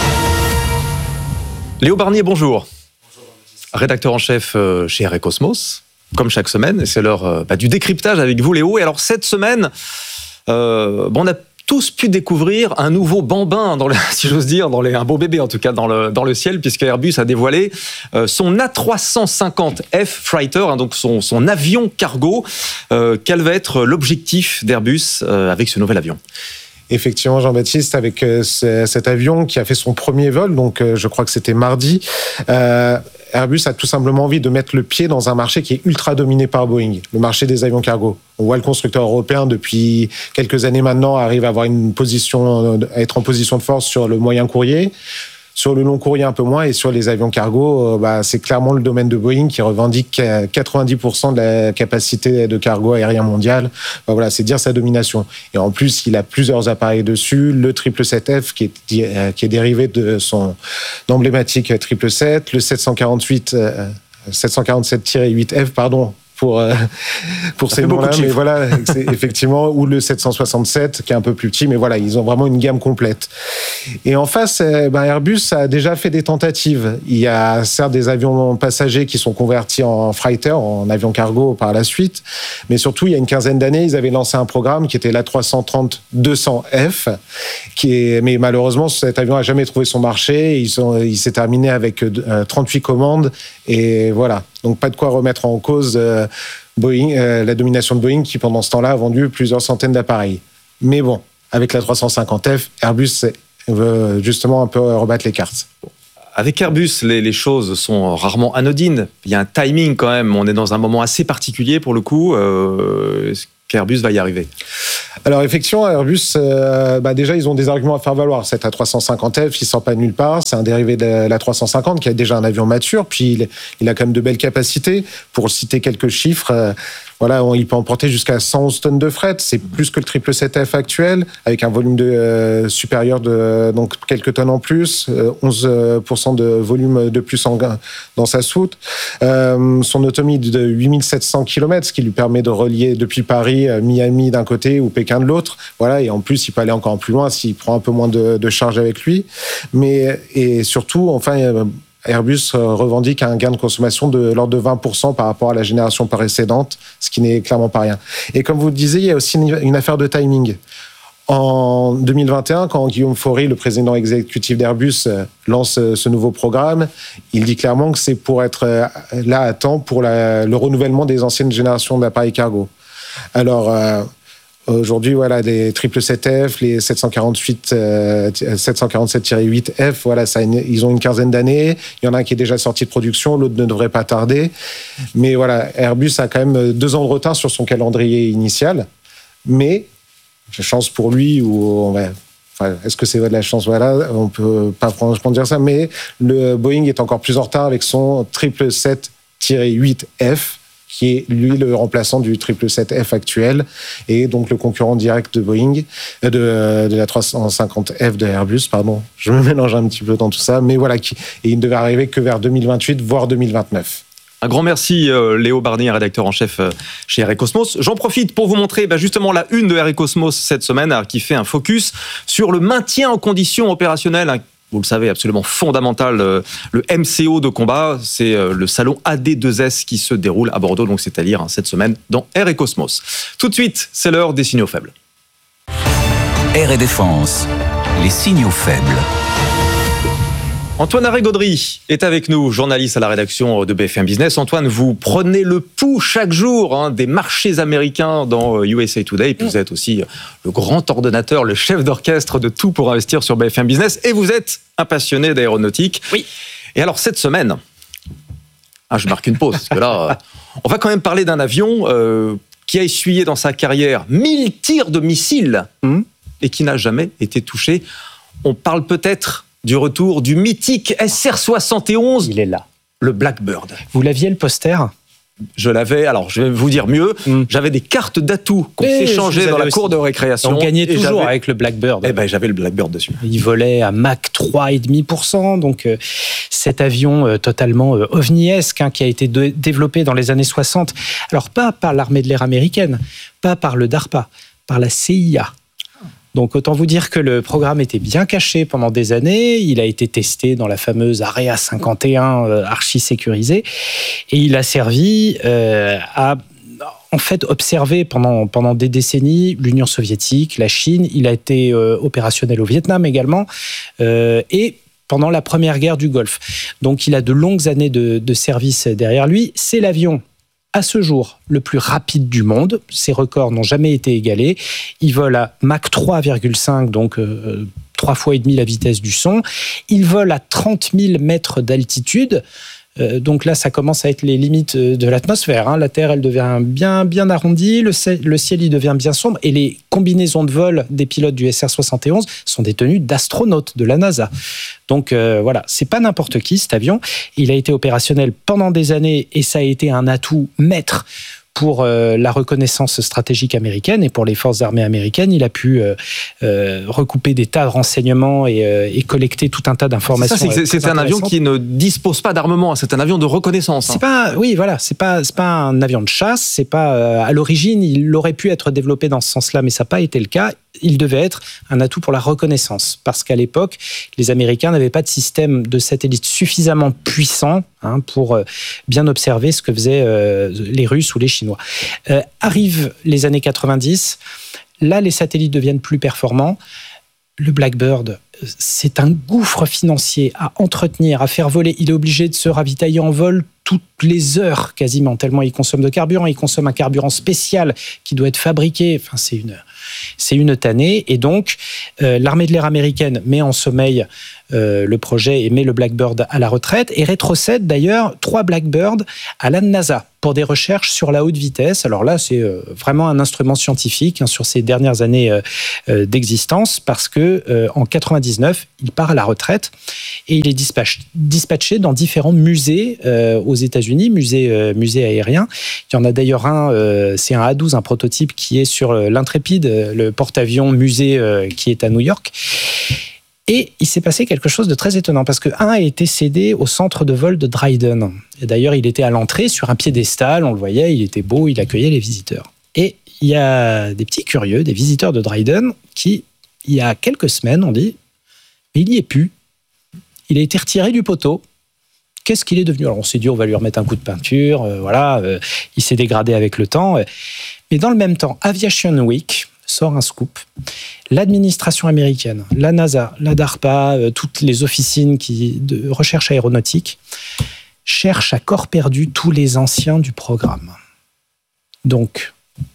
Léo Barnier, bonjour. Bonjour Jean-Baptiste. Rédacteur en chef euh, chez Air et Cosmos. Comme chaque semaine, c'est l'heure euh, bah, du décryptage avec vous, Léo. Et alors, cette semaine, euh, bon, on a tous pu découvrir un nouveau bambin, dans le, si j'ose dire, dans les, un beau bébé en tout cas, dans le, dans le ciel, puisque Airbus a dévoilé euh, son A trois cent cinquante F Fighter, hein, donc son, son avion cargo. Euh, quel va être l'objectif d'Airbus euh, avec ce nouvel avion ? Effectivement, Jean-Baptiste, avec euh, cet avion qui a fait son premier vol, donc euh, je crois que c'était mardi, euh, Airbus a tout simplement envie de mettre le pied dans un marché qui est ultra dominé par Boeing, le marché des avions cargo. On voit le constructeur européen depuis quelques années maintenant arrive à avoir une position, à être en position de force sur le moyen courrier. Sur le long courrier un peu moins, et sur les avions cargo, bah, c'est clairement le domaine de Boeing qui revendique quatre-vingt-dix pour cent de la capacité de cargo aérien mondial. Bah, voilà, c'est dire sa domination. Et en plus, il a plusieurs appareils dessus, le triple sept F qui est, qui est dérivé de son emblématique triple sept, le sept cent quarante-huit, sept cent quarante-sept huit F, pardon, pour, euh, pour ces noms-là, mais voilà, c'est effectivement, ou le sept cent soixante-sept, qui est un peu plus petit, mais voilà, ils ont vraiment une gamme complète. Et en face, eh ben Airbus a déjà fait des tentatives. Il y a certes des avions passagers qui sont convertis en freighter, en avions cargo par la suite, mais surtout, il y a une quinzaine d'années, ils avaient lancé un programme qui était l'A trois cent trente deux cents F, qui est, mais malheureusement, cet avion n'a jamais trouvé son marché. Ils sont, il s'est terminé avec trente-huit commandes, et voilà. Donc pas de quoi remettre en cause euh, Boeing, euh, la domination de Boeing qui pendant ce temps-là a vendu plusieurs centaines d'appareils. Mais bon, avec la trois cent cinquante F, Airbus veut justement un peu rebattre les cartes. Avec Airbus, les, les choses sont rarement anodines. Il y a un timing quand même. On est dans un moment assez particulier pour le coup. Euh, qu'Airbus va y arriver? Alors effectivement, Airbus, euh, bah déjà ils ont des arguments à faire valoir. Cet A trois cent cinquante F, il sort pas de nulle part. C'est un dérivé de l'A trois cent cinquante qui a déjà un avion mature. Puis il, il a quand même de belles capacités. Pour citer quelques chiffres, euh, voilà, on, il peut emporter jusqu'à cent onze tonnes de fret. C'est plus que le triple sept F actuel, avec un volume de euh, supérieur de donc quelques tonnes en plus, euh, onze pour cent de volume de plus en, dans sa soute. Euh, son autonomie de huit mille sept cents kilomètres, ce qui lui permet de relier depuis Paris, Miami d'un côté ou Pékin de l'autre. Voilà, et en plus, il peut aller encore plus loin s'il prend un peu moins de, de charge avec lui. Mais, et surtout, enfin, Airbus revendique un gain de consommation de l'ordre de vingt pour cent par rapport à la génération précédente, ce qui n'est clairement pas rien. Et comme vous le disiez, il y a aussi une, une affaire de timing. En deux mille vingt et un, quand Guillaume Faury, le président exécutif d'Airbus, lance ce nouveau programme, il dit clairement que c'est pour être là à temps pour la, le renouvellement des anciennes générations d'appareils cargo. Alors, euh, aujourd'hui, voilà, les triple sept F, les sept cent quarante-huit, euh, sept cent quarante-sept huit F, voilà, ça, ils ont une quinzaine d'années. Il y en a un qui est déjà sorti de production, l'autre ne devrait pas tarder. Mais voilà, Airbus a quand même deux ans de retard sur son calendrier initial. Mais chance pour lui, ou on va, enfin, est-ce que c'est de la chance? Voilà, on peut pas franchement dire ça, mais le Boeing est encore plus en retard avec son triple sept huit F, qui est lui le remplaçant du triple sept F actuel, et donc le concurrent direct de Boeing, de, de la trois cent cinquante F de Airbus, pardon. Je me mélange un petit peu dans tout ça, mais voilà, qui, et il ne devait arriver que vers deux mille vingt-huit, voire deux mille vingt-neuf. Un grand merci euh, Léo Barnier, rédacteur en chef euh, chez Air et Cosmos. J'en profite pour vous montrer bah, justement la une de Air et Cosmos cette semaine, qui fait un focus sur le maintien en condition opérationnelle, hein, vous le savez, absolument fondamental, euh, le M C O de combat. C'est euh, le salon A D deux S qui se déroule à Bordeaux, donc c'est à dire hein, cette semaine dans Air et Cosmos. Tout de suite, c'est l'heure des signaux faibles. Air et Défense, les signaux faibles. Antoine Aré-Gaudry est avec nous, journaliste à la rédaction de B F M Business. Antoine, vous prenez le pouls chaque jour hein, des marchés américains dans U S A Today. Et puis vous êtes aussi le grand ordonnateur, le chef d'orchestre de Tout pour investir sur B F M Business. Et vous êtes un passionné d'aéronautique. Oui. Et alors cette semaine, ah, je marque une pause, parce que là, on va quand même parler d'un avion euh, qui a essuyé dans sa carrière mille tirs de missiles mmh. et qui n'a jamais été touché. On parle peut-être du retour du mythique S R soixante et onze. Il est là. Le Blackbird. Vous l'aviez, le poster? Je l'avais, alors je vais vous dire mieux, mm. j'avais des cartes d'atout qu'on s'échangeait dans la cour de récréation. On gagnait toujours avec le Blackbird. Eh ben, j'avais le Blackbird dessus. Il volait à Mach trois virgule cinq pour cent, donc euh, cet avion euh, totalement euh, ovniesque hein, qui a été de- développé dans les années soixante. Alors pas par l'armée de l'air américaine, pas par le DARPA, par la C I A. Donc autant vous dire que le programme était bien caché pendant des années. Il a été testé dans la fameuse Area cinquante et un euh, archi-sécurisée. Et il a servi euh, à en fait observer pendant, pendant des décennies l'Union soviétique, la Chine. Il a été euh, opérationnel au Vietnam également. Euh, et pendant la première guerre du Golfe. Donc il a de longues années de, de service derrière lui. C'est l'avion à ce jour le plus rapide du monde. Ses records n'ont jamais été égalés. Il vole à Mach trois virgule cinq, donc euh, trois fois et demi la vitesse du son. Il vole à trente mille mètres d'altitude. Euh, donc là, ça commence à être les limites de l'atmosphère. Hein. La Terre, elle devient bien, bien arrondie, le ciel, le ciel, il devient bien sombre, et les combinaisons de vol des pilotes du S R soixante et onze sont des tenues d'astronautes de la NASA. Donc euh, voilà, c'est pas n'importe qui cet avion. Il a été opérationnel pendant des années et ça a été un atout maître pour euh, la reconnaissance stratégique américaine et pour les forces armées américaines. Il a pu euh, euh, recouper des tas de renseignements et, euh, et collecter tout un tas d'informations. C'est, ça, c'est, c'est un avion qui ne dispose pas d'armement, c'est un avion de reconnaissance. C'est pas, oui, voilà, c'est pas, c'est pas un avion de chasse, c'est pas, euh, à l'origine, il aurait pu être développé dans ce sens-là, mais ça n'a pas été le cas. Il devait être un atout pour la reconnaissance, parce qu'à l'époque, les Américains n'avaient pas de système de satellite suffisamment puissant hein, pour euh, bien observer ce que faisaient euh, les Russes ou les Chinois. Euh, arrivent les années quatre-vingt-dix, là, les satellites deviennent plus performants. Le Blackbird, c'est un gouffre financier à entretenir, à faire voler. Il est obligé de se ravitailler en vol toutes les heures quasiment, tellement il consomme de carburant. Il consomme un carburant spécial qui doit être fabriqué. Enfin, c'est une, c'est une tannée. Et donc, euh, l'armée de l'air américaine met en sommeil euh, le projet et met le Blackbird à la retraite et rétrocède d'ailleurs trois Blackbirds à la NASA pour des recherches sur la haute vitesse. Alors là, c'est euh, vraiment un instrument scientifique hein, sur ces dernières années euh, euh, d'existence parce que euh, en quatre-vingt-dix-neuf, il part à la retraite et il est dispatch, dispatché dans différents musées euh, aux États-Unis, musées, euh, musées aériens. Il y en a d'ailleurs un, euh, c'est un A douze, un prototype qui est sur euh, l'Intrépide, le porte-avions musée euh, qui est à New York. Et il s'est passé quelque chose de très étonnant parce que un a été cédé au centre de vol de Dryden. Et d'ailleurs, il était à l'entrée sur un piédestal, on le voyait, il était beau, il accueillait les visiteurs. Et il y a des petits curieux, des visiteurs de Dryden, qui, il y a quelques semaines, ont dit « mais il n'y est plus. Il a été retiré du poteau. Qu'est-ce qu'il est devenu ?» Alors on s'est dit « on va lui remettre un coup de peinture, euh, voilà, euh, il s'est dégradé avec le temps. » Mais dans le même temps, Aviation Week sort un scoop. L'administration américaine, la NASA, la DARPA, euh, toutes les officines qui, de recherche aéronautique cherchent à corps perdu tous les anciens du programme. Donc,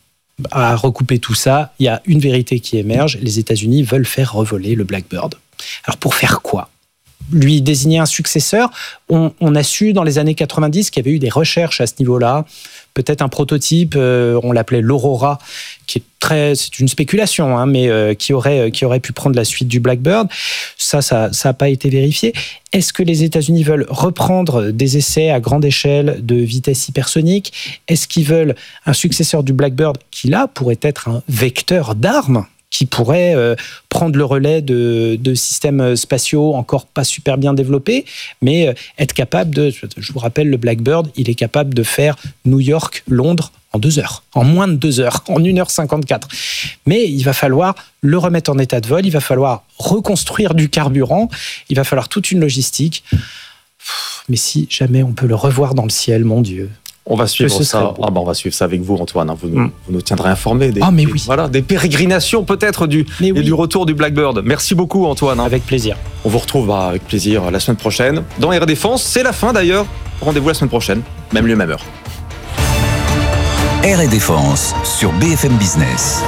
à recouper tout ça, il y a une vérité qui émerge. Les États-Unis veulent faire revoler le Blackbird. Alors pour faire quoi ? Lui désigner un successeur. On, on a su dans les années quatre-vingt-dix qu'il y avait eu des recherches à ce niveau-là. Peut-être un prototype, euh, on l'appelait l'Aurora, qui est très, c'est une spéculation, hein, mais euh, qui aurait, qui aurait pu prendre la suite du Blackbird. Ça, ça, ça n'a pas été vérifié. Est-ce que les États-Unis veulent reprendre des essais à grande échelle de vitesse hypersonique ? Est-ce qu'ils veulent un successeur du Blackbird qui là pourrait être un vecteur d'armes ? Qui pourrait euh, prendre le relais de, de systèmes spatiaux encore pas super bien développés, mais euh, être capable de... Je vous rappelle, le Blackbird, il est capable de faire New York, Londres en deux heures, en moins de deux heures, en une heure cinquante-quatre. Mais il va falloir le remettre en état de vol, il va falloir reconstruire du carburant, il va falloir toute une logistique. Mais si jamais on peut le revoir dans le ciel, mon Dieu... On va suivre ça. Ah ben on va suivre ça avec vous, Antoine. Vous nous, mm. vous nous tiendrez informés des, ah, mais des, oui. voilà, des pérégrinations peut-être du, oui. et du retour du Blackbird. Merci beaucoup, Antoine. Avec plaisir. On vous retrouve bah, avec plaisir la semaine prochaine. Dans R et Défense, c'est la fin d'ailleurs. Rendez-vous la semaine prochaine, même lieu, même heure. R et Défense sur B F M Business.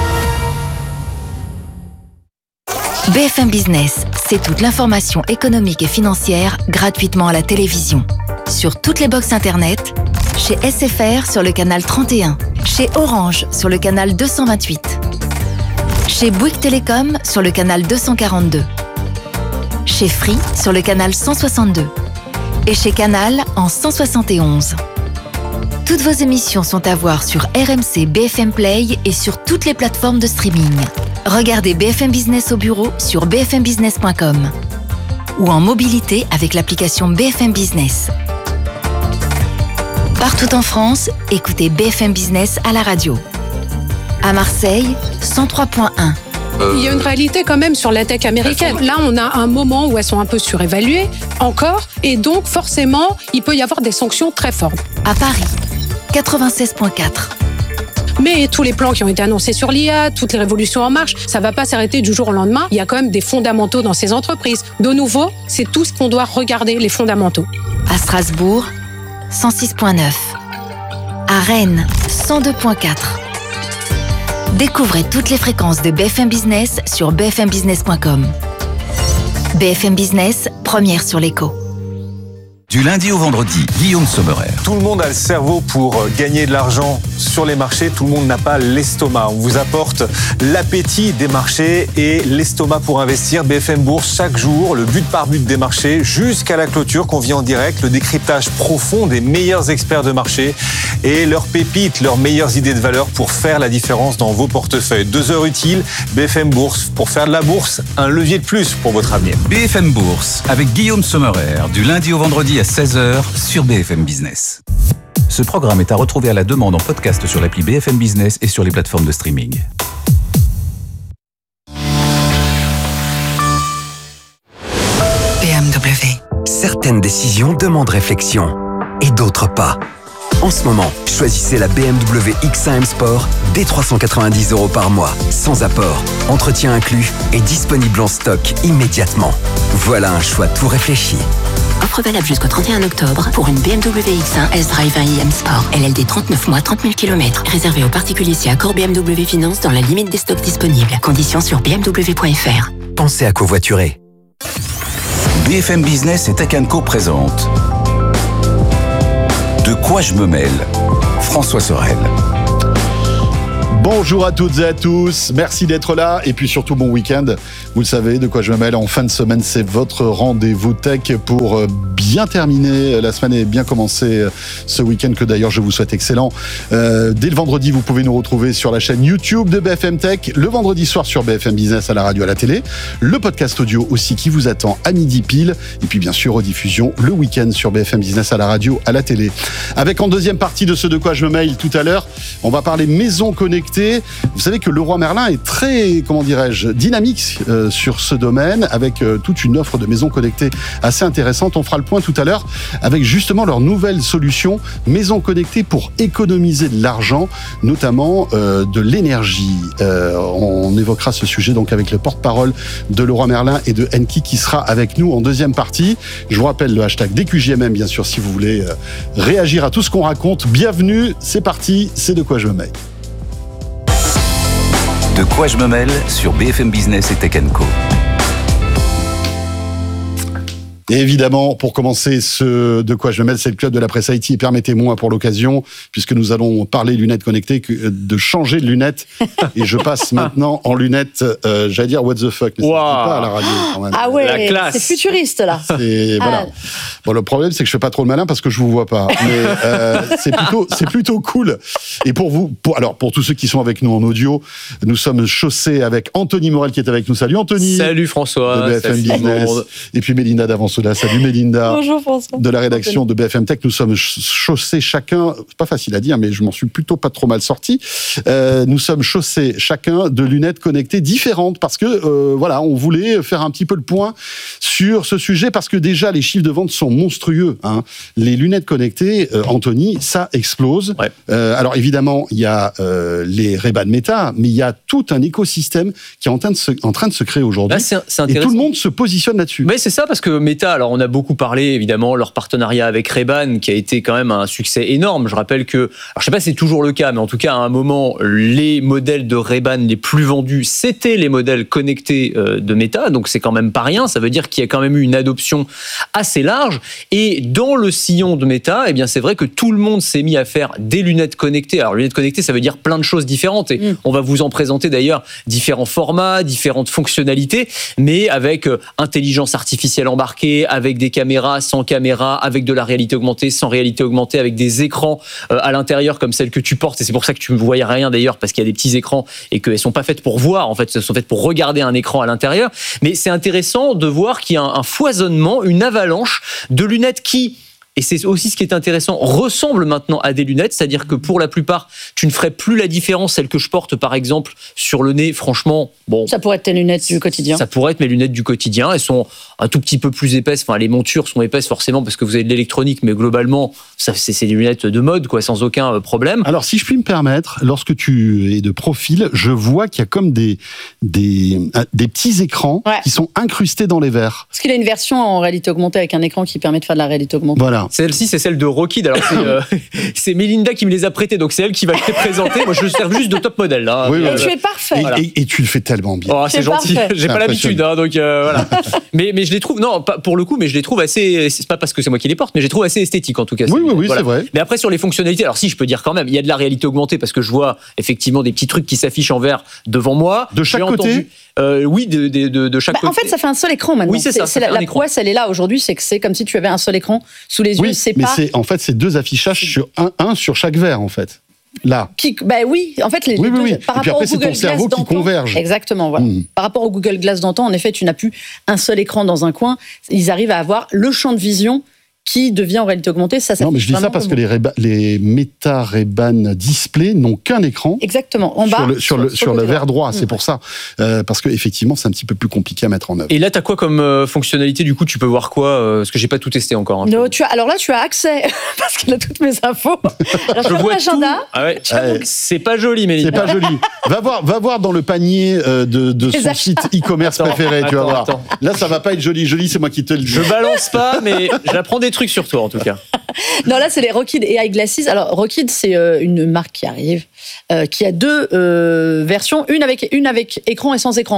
B F M Business, c'est toute l'information économique et financière gratuitement à la télévision. Sur toutes les box internet, chez S F R sur le canal trente et un, chez Orange sur le canal deux cent vingt-huit, chez Bouygues Télécom sur le canal deux cent quarante-deux, chez Free sur le canal cent soixante-deux et chez Canal en cent soixante et onze. Toutes vos émissions sont à voir sur R M C B F M Play et sur toutes les plateformes de streaming. Regardez B F M Business au bureau sur b f m business point com ou en mobilité avec l'application B F M Business. Partout en France, écoutez B F M Business à la radio. À Marseille, cent trois point un. Il y a une réalité quand même sur la tech américaine. Là, on a un moment où elles sont un peu surévaluées, encore, et donc forcément, il peut y avoir des sanctions très fortes. À Paris, quatre-vingt-seize point quatre. Mais tous les plans qui ont été annoncés sur l'I A, toutes les révolutions en marche, ça ne va pas s'arrêter du jour au lendemain. Il y a quand même des fondamentaux dans ces entreprises. De nouveau, c'est tout ce qu'on doit regarder, les fondamentaux. À Strasbourg, cent six point neuf. À Rennes, cent deux point quatre. Découvrez toutes les fréquences de B F M Business sur b f m business point com. B F M Business, première sur l'écho. Du lundi au vendredi, Guillaume Sommerer. Tout le monde a le cerveau pour gagner de l'argent sur les marchés. Tout le monde n'a pas l'estomac. On vous apporte l'appétit des marchés et l'estomac pour investir. B F M Bourse, chaque jour, le but par but des marchés jusqu'à la clôture qu'on vit en direct. Le décryptage profond des meilleurs experts de marché et leurs pépites, leurs meilleures idées de valeur pour faire la différence dans vos portefeuilles. Deux heures utiles, B F M Bourse. Pour faire de la bourse, un levier de plus pour votre avenir. B F M Bourse avec Guillaume Sommerer. Du lundi au vendredi à seize heures sur B F M Business. Ce programme est à retrouver à la demande en podcast sur l'appli B F M Business et sur les plateformes de streaming. B M W. Certaines décisions demandent réflexion et d'autres pas. En ce moment, choisissez la B M W X un M Sport dès trois cent quatre-vingt-dix euros par mois, sans apport, entretien inclus et disponible en stock immédiatement. Voilà un choix tout réfléchi. Offre valable jusqu'au trente et un octobre pour une B M W X un S-Drive un i M Sport. L L D trente-neuf mois, trente mille kilomètres. Réservé aux particuliers si accord B M W Finance dans la limite des stocks disponibles. Conditions sur b m w point f r. Pensez à covoiturer. B B F M Business et Tech and Co présente De quoi je me mêle? François Sorel. Bonjour à toutes et à tous, merci d'être là et puis surtout bon week-end. Vous le savez, De quoi je me mêle en fin de semaine, c'est votre rendez-vous tech pour bien terminer. La semaine est bien commencée ce week-end que d'ailleurs je vous souhaite excellent. Euh, dès le vendredi, vous pouvez nous retrouver sur la chaîne YouTube de B F M Tech, le vendredi soir sur B F M Business à la radio, à la télé, le podcast audio aussi qui vous attend à midi pile et puis bien sûr rediffusion le week-end sur B F M Business à la radio, à la télé. Avec en deuxième partie de ce De quoi je me mêle tout à l'heure, on va parler maison connectée. Vous savez que Leroy Merlin est très, comment dirais-je, dynamique euh, sur ce domaine, avec euh, toute une offre de maisons connectées assez intéressante. On fera le point tout à l'heure avec justement leur nouvelle solution, maisons connectées pour économiser de l'argent, notamment euh, de l'énergie. Euh, on évoquera ce sujet donc avec le porte-parole de Leroy Merlin et de Enki qui sera avec nous en deuxième partie. Je vous rappelle le hashtag D Q J M M, bien sûr, si vous voulez euh, réagir à tout ce qu'on raconte. Bienvenue, c'est parti, c'est De quoi je me mêle. De quoi je me mêle sur B F M Business et Tech and Co. Et évidemment, pour commencer ce De quoi je me mêle, c'est le club de la presse I T. Et permettez-moi pour l'occasion, puisque nous allons parler lunettes connectées, de changer de lunettes. Et je passe maintenant en lunettes, euh, j'allais dire what the fuck, mais wow. Ça ne pas à la radio quand même. Ah ouais, c'est futuriste là. C'est, ah. voilà. Bon, le problème, c'est que je fais pas trop le malin parce que je vous vois pas. Mais euh, c'est plutôt, c'est plutôt cool. Et pour vous, pour, alors pour tous ceux qui sont avec nous en audio, nous sommes chaussés avec Anthony Morel qui est avec nous. Salut Anthony. Salut François. De B F M Business. Et puis Mélinda d'Avançola. Salut Mélinda. Bonjour François. De la rédaction de B F M Tech. Nous sommes chaussés chacun, c'est pas facile à dire, mais je m'en suis plutôt pas trop mal sorti. Euh, nous sommes chaussés chacun de lunettes connectées différentes parce que euh, voilà, on voulait faire un petit peu le point sur ce sujet parce que déjà les chiffres de vente sont monstrueux. Hein. Les lunettes connectées, euh, Anthony, ça explose. Ouais. Euh, alors évidemment, il y a euh, les Ray-Ban Meta, mais il y a tout un écosystème qui est en train de se, en train de se créer aujourd'hui. Là, c'est, c'est et tout le monde se positionne là-dessus. Mais c'est ça parce que Meta, alors on a beaucoup parlé évidemment leur partenariat avec Ray-Ban qui a été quand même un succès énorme. Je rappelle que, alors je sais pas si c'est toujours le cas, mais en tout cas à un moment les modèles de Ray-Ban les plus vendus c'était les modèles connectés de Meta, donc c'est quand même pas rien. Ça veut dire qu'il y a quand même eu une adoption assez large et dans le sillon de Meta, eh bien c'est vrai que tout le monde s'est mis à faire des lunettes connectées. Alors lunettes connectées, ça veut dire plein de choses différentes et mmh. on va vous en présenter d'ailleurs différents formats, différentes fonctionnalités, mais avec euh, intelligence artificielle embarquée, avec des caméras, sans caméra, avec de la réalité augmentée, sans réalité augmentée, avec des écrans euh, à l'intérieur comme celle que tu portes. Et c'est pour ça que tu ne voyais rien d'ailleurs, parce qu'il y a des petits écrans et qu'elles ne sont pas faites pour voir, en fait, elles sont faites pour regarder un écran à l'intérieur. Mais c'est intéressant de voir qu'il y a un, un foisonnement, une avalanche de lunettes qui... Et c'est aussi ce qui est intéressant, ressemble maintenant à des lunettes, c'est-à-dire que pour la plupart, tu ne ferais plus la différence, celles que je porte par exemple sur le nez, franchement, bon... Ça pourrait être tes lunettes du quotidien. Ça pourrait être mes lunettes du quotidien, elles sont un tout petit peu plus épaisses, enfin les montures sont épaisses forcément parce que vous avez de l'électronique, mais globalement, ça, c'est, c'est des lunettes de mode, quoi, sans aucun problème. Alors si je puis me permettre, lorsque tu es de profil, je vois qu'il y a comme des, des, des petits écrans ouais. qui sont incrustés dans les verres. Parce qu'il a une version en réalité augmentée avec un écran qui permet de faire de la réalité augmentée. Voilà. Celle-ci, c'est celle de Rockid. Alors, c'est, euh, c'est Mélinda qui me les a prêtées, donc c'est elle qui va les présenter. Moi, je sers juste de top modèle. Là. Oui, et voilà. tu es parfait. Et, voilà. et, et tu le fais tellement bien. Oh, c'est, c'est gentil. Parfait. J'ai c'est pas l'habitude, hein, donc euh, voilà. mais, mais je les trouve, non, pas pour le coup, mais je les trouve assez. C'est pas parce que c'est moi qui les porte, mais je les trouve assez esthétiques en tout cas. Oui, oui, oui, voilà. C'est vrai. Mais après, sur les fonctionnalités, alors si, je peux dire quand même, il y a de la réalité augmentée parce que je vois effectivement des petits trucs qui s'affichent en vert devant moi. De chaque J'ai côté entendu, euh, Oui, de, de, de, de chaque bah, côté. En fait, ça fait un seul écran maintenant. Oui, c'est ça. C'est, c'est la prouesse, elle est là aujourd'hui, c'est que c'est comme si tu avais un seul écran sous les yeux. Oui, c'est mais pas. C'est, en fait, c'est deux affichages sur un, un sur chaque verre, en fait. Là. Qui, bah oui, en fait, les, oui, les deux, oui, oui. par et puis rapport après, au Google c'est ton cerveau Glass qui converge. Exactement, voilà. Mmh. Par rapport au Google Glass d'antan, en effet, tu n'as plus un seul écran dans un coin. Ils arrivent à avoir le champ de vision qui devient en réalité augmentée. Ça, ça non, mais je dis ça parce que les, Ray-Ban, les Meta Ray-Ban Display n'ont qu'un écran. Exactement, en bas. Sur le, sur sur le, sur sur le verre droit, mmh. c'est pour ça. Euh, parce qu'effectivement, c'est un petit peu plus compliqué à mettre en œuvre. Et là, tu as quoi comme euh, fonctionnalité? Du coup, tu peux voir quoi euh, Parce que j'ai pas tout testé encore. Hein. Non, tu as, alors là, tu as accès, parce qu'elle a toutes mes infos. Alors, je vois l'agenda. Ah ouais. Ouais. C'est pas joli, Mélinda. C'est pas joli. Va voir, va voir dans le panier euh, de, de son site e-commerce attends, préféré, attends, tu vas voir. Attends. Là, ça va pas être joli. Joli, c'est moi qui te le dis. Je balance pas, mais j'apprends des trucs sur toi, en tout cas. Non, là, c'est les Rockid A I Glasses. Alors, Rockid, c'est euh, une marque qui arrive, euh, qui a deux euh, versions, une avec, une avec écran et sans écran.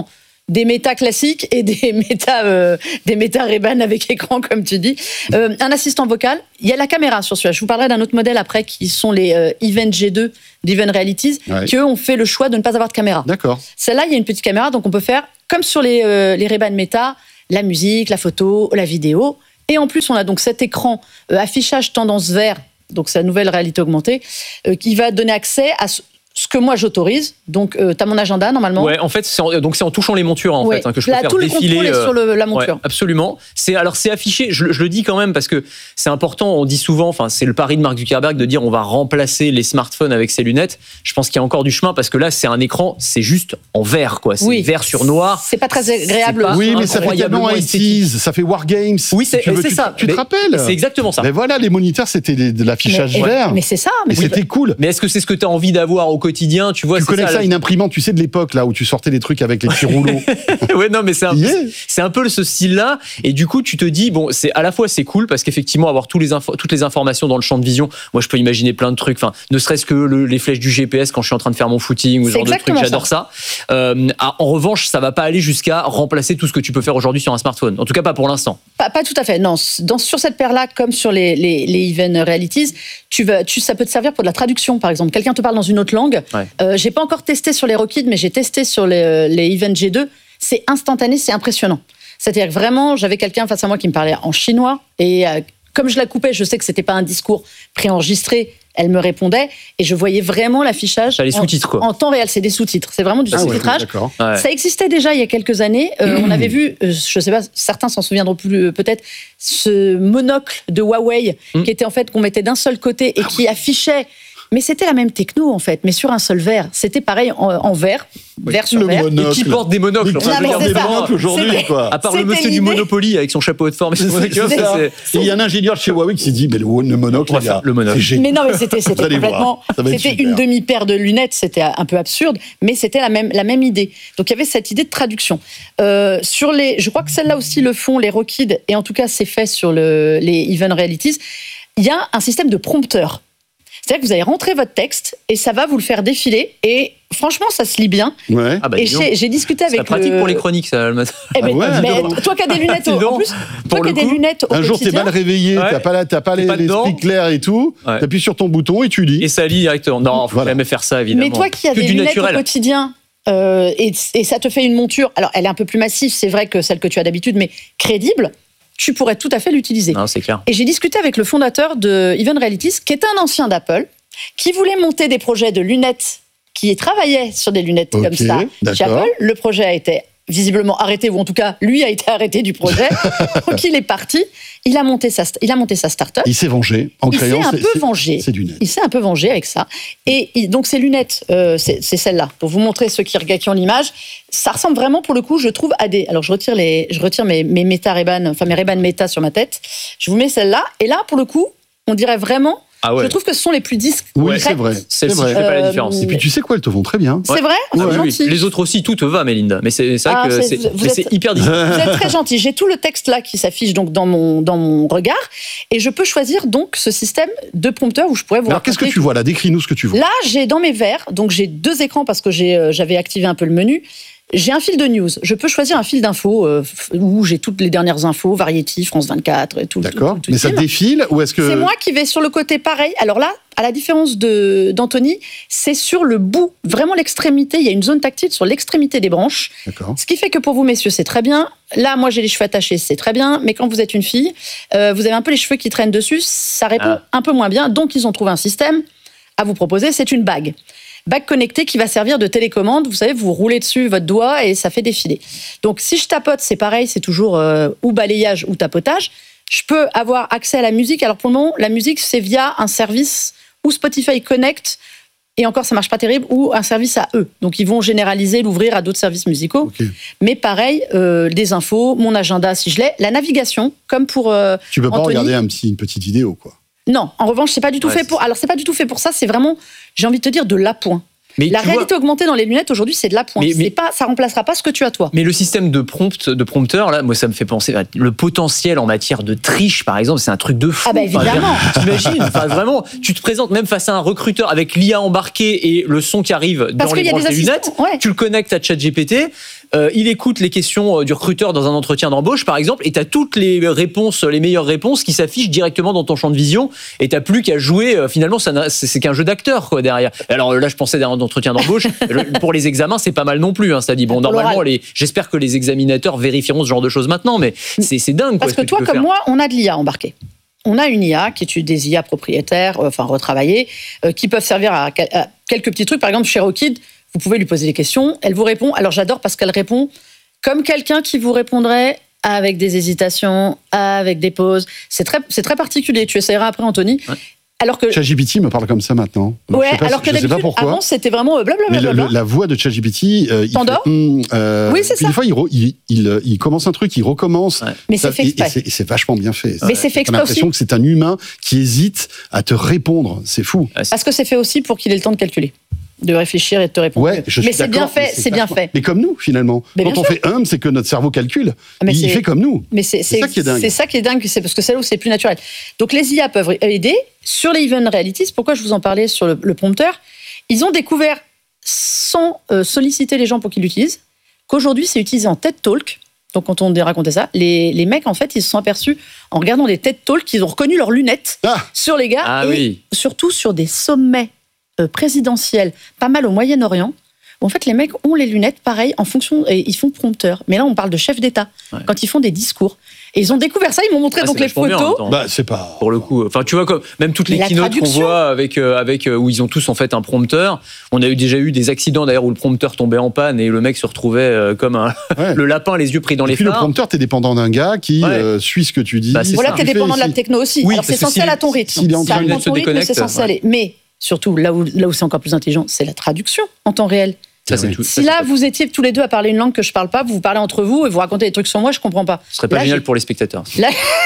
des méta classiques et des méta, euh, des méta Ray-Ban avec écran, comme tu dis. Euh, un assistant vocal. Il y a la caméra sur celui-là. Je vous parlerai d'un autre modèle après, qui sont les euh, Event G deux d'Event Realities, ouais. qui eux ont fait le choix de ne pas avoir de caméra. D'accord. Celle-là, il y a une petite caméra, donc on peut faire, comme sur les, euh, les Ray-Ban méta, la musique, la photo, la vidéo. Et en plus, on a donc cet écran euh, affichage tendance vert, donc c'est la nouvelle réalité augmentée, euh, qui va donner accès à ce, ce que moi j'autorise. Donc, euh, tu as mon agenda normalement. Ouais, en fait, c'est en, donc c'est en touchant les montures en ouais. fait hein, que je peux Là, faire tout défiler. Le contrôle est sur le, la monture. Ouais, absolument. C'est alors c'est affiché. Je, je le dis quand même parce que c'est important. On dit souvent, enfin c'est le pari de Mark Zuckerberg de dire on va remplacer les smartphones avec ces lunettes. Je pense qu'il y a encore du chemin parce que là c'est un écran, c'est juste en vert quoi. C'est oui. vert sur noir. C'est pas très agréable. Pas oui, mais ça fait tellement eighties, ça fait Wargames. Oui, c'est, tu veux, c'est tu, ça. Tu mais, te rappelles? C'est exactement ça. Mais voilà, les moniteurs c'était des, de l'affichage mais, vert. Mais c'est ça. Mais oui, c'était cool. Mais est-ce que c'est ce que tu as envie d'avoir au quotidien? Tu vois, tu c'est connais ça, ça, là, une imprimante, tu sais, de l'époque là où tu sortais des trucs avec les petits rouleaux. Ouais, non, mais c'est un, yeah. c'est un peu ce style-là. Et du coup, tu te dis, bon, c'est à la fois c'est cool parce qu'effectivement avoir tous les infos, toutes les informations dans le champ de vision. Moi, je peux imaginer plein de trucs. Enfin, ne serait-ce que le, les flèches du G P S quand je suis en train de faire mon footing ou ce genre de trucs. J'adore ça. ça. Euh, en revanche, ça va pas aller jusqu'à remplacer tout ce que tu peux faire aujourd'hui sur un smartphone. En tout cas, pas pour l'instant. Pas, pas tout à fait. Non, dans, sur cette paire-là, comme sur les, les, les Event Realities, tu vas, tu, ça peut te servir pour de la traduction, par exemple. Quelqu'un te parle dans une autre langue. Ouais. Euh, j'ai pas encore testé sur les Rockid, mais j'ai testé sur les, les Event G deux. C'est instantané, c'est impressionnant. C'est-à-dire que vraiment, j'avais quelqu'un face à moi qui me parlait en chinois et euh, comme je la coupais, je sais que c'était pas un discours préenregistré. Elle me répondait et je voyais vraiment l'affichage les sous-titres, quoi. En temps réel. C'est des sous-titres, c'est vraiment du ah sous-titrage. Ouais, ouais. Ça existait déjà il y a quelques années. Euh, on avait vu, euh, je sais pas, certains s'en souviendront plus euh, peut-être, ce monocle de Huawei mm. qui était en fait qu'on mettait d'un seul côté et qui affichait. Mais c'était la même techno en fait, mais sur un seul verre. C'était pareil en, en vert, oui, vert sur vert. Et qui porte des monocles. Enfin, non, mais des monocles aujourd'hui, quoi. À part le monsieur du Monopoly avec son chapeau de forme. C'est, c'est, c'est ça. Et il y a un ingénieur chez Huawei qui s'est dit, mais le, le monocle, les gars, le monocle. C'est mais non, mais c'était, c'était complètement. C'était une demi-paire de lunettes. C'était un peu absurde, mais c'était la même, la même idée. Donc il y avait cette idée de traduction. Euh, sur les, je crois que celles-là aussi le font les Rockid, et en tout cas c'est fait sur le, les Event Realities. Il y a un système de prompteur. C'est-à-dire que vous allez rentrer votre texte et ça va vous le faire défiler. Et franchement, ça se lit bien. Ouais. Ah bah, et j'ai, j'ai discuté avec. C'est pratique le... pour les chroniques, ça, le matin. Eh ben, ah ouais, mais toi qui as des lunettes au, en plus, toi qui as des lunettes au un jour, t'es mal réveillé, ouais. t'as pas, la, t'as pas les, l'esprit clair et tout. Ouais. T'appuies sur ton bouton et tu lis. Et ça lit directement. Non, faut voilà. jamais faire ça, évidemment. Mais toi qui as que des lunettes naturel. Au quotidien. Euh, et, et ça te fait une monture. Alors, elle est un peu plus massive, c'est vrai que celle que tu as d'habitude, mais crédible. Tu pourrais tout à fait l'utiliser. Non, c'est clair. Et j'ai discuté avec le fondateur de Event Realities, qui est un ancien d'Apple, qui voulait monter des projets de lunettes, qui travaillait sur des lunettes okay, comme ça d'accord. chez Apple. Le projet a été visiblement arrêté, ou en tout cas, lui a été arrêté du projet. Donc il est parti. Il a monté sa, il a monté sa start-up. Il s'est vengé en il créant. Il s'est un c'est, peu c'est, vengé. C'est du net. Il s'est un peu vengé avec ça. Et il, donc ces lunettes, euh, c'est, c'est celle-là. Pour vous montrer ceux qui, qui ont l'image, ça ressemble vraiment pour le coup, je trouve, à des. Alors je retire les, je retire mes, mes Meta Ray-Ban, enfin mes Ray-Ban Meta sur ma tête. Je vous mets celle-là. Et là, pour le coup, on dirait vraiment. Ah ouais. Je trouve que ce sont les plus discrètes. Oui, c'est vrai. Celle-ci, je fais pas la différence. Et puis tu sais quoi, elles te vont très bien. C'est vrai. Ah, oui, oui. Les autres aussi, tout te va, Mélinda. Mais c'est, c'est vrai ah, que c'est, c'est, c'est, êtes, c'est hyper difficile. Vous êtes très gentil. J'ai tout le texte là qui s'affiche donc dans mon dans mon regard, et je peux choisir donc ce système de prompteur où je pourrais vous. Alors qu'est-ce que tu vois là? Décris-nous ce que tu vois. Là, j'ai dans mes verres, donc j'ai deux écrans parce que j'ai euh, j'avais activé un peu le menu. J'ai un fil de news. Je peux choisir un fil d'infos euh, où j'ai toutes les dernières infos, Variety, France vingt-quatre et tout. D'accord. Tout, tout, tout mais ça défile ou est-ce que c'est moi qui vais sur le côté pareil. Alors là, à la différence de d'Anthony, c'est sur le bout, vraiment l'extrémité. Il y a une zone tactile sur l'extrémité des branches. D'accord. Ce qui fait que pour vous, messieurs, c'est très bien. Là, moi, j'ai les cheveux attachés, c'est très bien. Mais quand vous êtes une fille, euh, vous avez un peu les cheveux qui traînent dessus, ça répond ah. un peu moins bien. Donc, ils ont trouvé un système à vous proposer. C'est une bague. Bague connectée qui va servir de télécommande. Vous savez, vous roulez dessus votre doigt et ça fait défiler. Donc, si je tapote, c'est pareil, c'est toujours euh, ou balayage ou tapotage. Je peux avoir accès à la musique. Alors, pour le moment, la musique, c'est via un service où Spotify Connect, et encore, ça marche pas terrible, ou un service à eux. Donc, ils vont généraliser, l'ouvrir à d'autres services musicaux. Okay. Mais pareil, euh, des infos, mon agenda, si je l'ai. La navigation, comme pour euh, Tu peux Anthony. Pas regarder un petit, une petite vidéo, quoi. Non, en revanche, c'est pas du tout ouais, fait pour. Alors, c'est pas du tout fait pour ça. C'est vraiment, j'ai envie de te dire, de l'appoint. Mais la réalité vois... augmentée dans les lunettes aujourd'hui, c'est de l'appoint. Mais, mais... C'est pas, ça remplacera pas ce que tu as toi. Mais le système de prompt, de prompteur, là, moi, ça me fait penser. Le potentiel en matière de triche, par exemple, c'est un truc de fou. Ah bah évidemment. Enfin, t'imagines, enfin, vraiment, tu te présentes même face à un recruteur avec l'I A embarquée et le son qui arrive Parce dans les branches des lunettes. Ouais. Tu le connectes à ChatGPT. euh, il écoute les questions du recruteur dans un entretien d'embauche, par exemple, et tu as toutes les réponses, les meilleures réponses qui s'affichent directement dans ton champ de vision, et tu n'as plus qu'à jouer. Euh, finalement, ça c'est, c'est qu'un jeu d'acteur quoi, derrière. Alors là, je pensais d'un entretien d'embauche. Pour les examens, c'est pas mal non plus. Hein, ça dit, bon, normalement, les, j'espère que les examinateurs vérifieront ce genre de choses maintenant, mais c'est, c'est dingue. Parce quoi, que, que toi, comme faire. moi, on a de l'I A embarqué. On a une I A qui est des I A propriétaires, euh, enfin retravaillées, euh, qui peuvent servir à, à quelques petits trucs. Par exemple, chez Rockid, vous pouvez lui poser des questions, elle vous répond. Alors j'adore parce qu'elle répond comme quelqu'un qui vous répondrait avec des hésitations, avec des pauses. C'est très, c'est très particulier. Tu essaieras après, Anthony. Ouais. Alors que ChatGPT me parle comme ça maintenant. Alors, ouais, je sais pas, alors que je d'habitude, sais pas pourquoi. avant, c'était vraiment blablabla. Mais le, le, la voix de ChatGPT, euh, il T'endors fait, hum, euh, oui, c'est ça. Des fois, il, re, il, il, il commence un truc, il recommence. Ouais. Mais ça, c'est fait exprès. Et, et, c'est, et c'est vachement bien fait. Mais c'est fait exprès. J'ai l'impression aussi. que c'est un humain qui hésite à te répondre. C'est fou. Parce que c'est fait aussi pour qu'il ait le temps de calculer, de réfléchir et de te répondre. Ouais, je mais suis c'est bien fait, mais c'est, c'est bien fait. Mais comme nous, finalement. Mais Quand on sûr. fait hum, c'est que notre cerveau calcule. Mais il fait comme nous. Mais c'est, c'est, c'est ça qui est dingue. C'est ça qui est dingue, c'est parce que c'est là où c'est plus naturel. Donc les I A peuvent aider. Sur les Even Realities, pourquoi je vous en parlais sur le, le prompteur, ils ont découvert, sans euh, solliciter les gens pour qu'ils l'utilisent, qu'aujourd'hui c'est utilisé en TED Talk. Donc quand on racontait ça, les, les mecs en fait ils se sont aperçus en regardant des TED Talk qu'ils ont reconnu leurs lunettes ah sur les gars ah et oui. surtout sur des sommets euh, présidentiels, pas mal au Moyen-Orient. En fait, les mecs ont les lunettes, pareil, en fonction, et ils font prompteur. Mais là, on parle de chefs d'État, ouais. quand ils font des discours. Et ils ont découvert ça, ils m'ont montré ah, donc les photos. Bien, bah, c'est pas... Pour le coup, enfin, tu vois, comme, même toutes les keynotes qu'on voit avec, euh, avec, euh, où ils ont tous en fait un prompteur. On a eu, déjà eu des accidents d'ailleurs où le prompteur tombait en panne et le mec se retrouvait euh, comme un, ouais. le lapin, les yeux pris dans et les puis phares. Le prompteur, t'es dépendant d'un gars qui ouais. euh, suit ce que tu dis. Bah, voilà, t'es dépendant de la techno aussi. Oui, alors c'est censé aller à ton rythme. Si ça à ton rythme, c'est censé aller. Mais surtout, là où, là où c'est encore plus intelligent, c'est la traduction en temps réel. Ça, c'est tout, si ça, là, c'est vous étiez tous les deux à parler une langue que je parle pas, vous vous parlez entre vous et vous racontez des trucs sur moi, je comprends pas. Ce serait pas là, génial j'ai... pour les spectateurs. Là,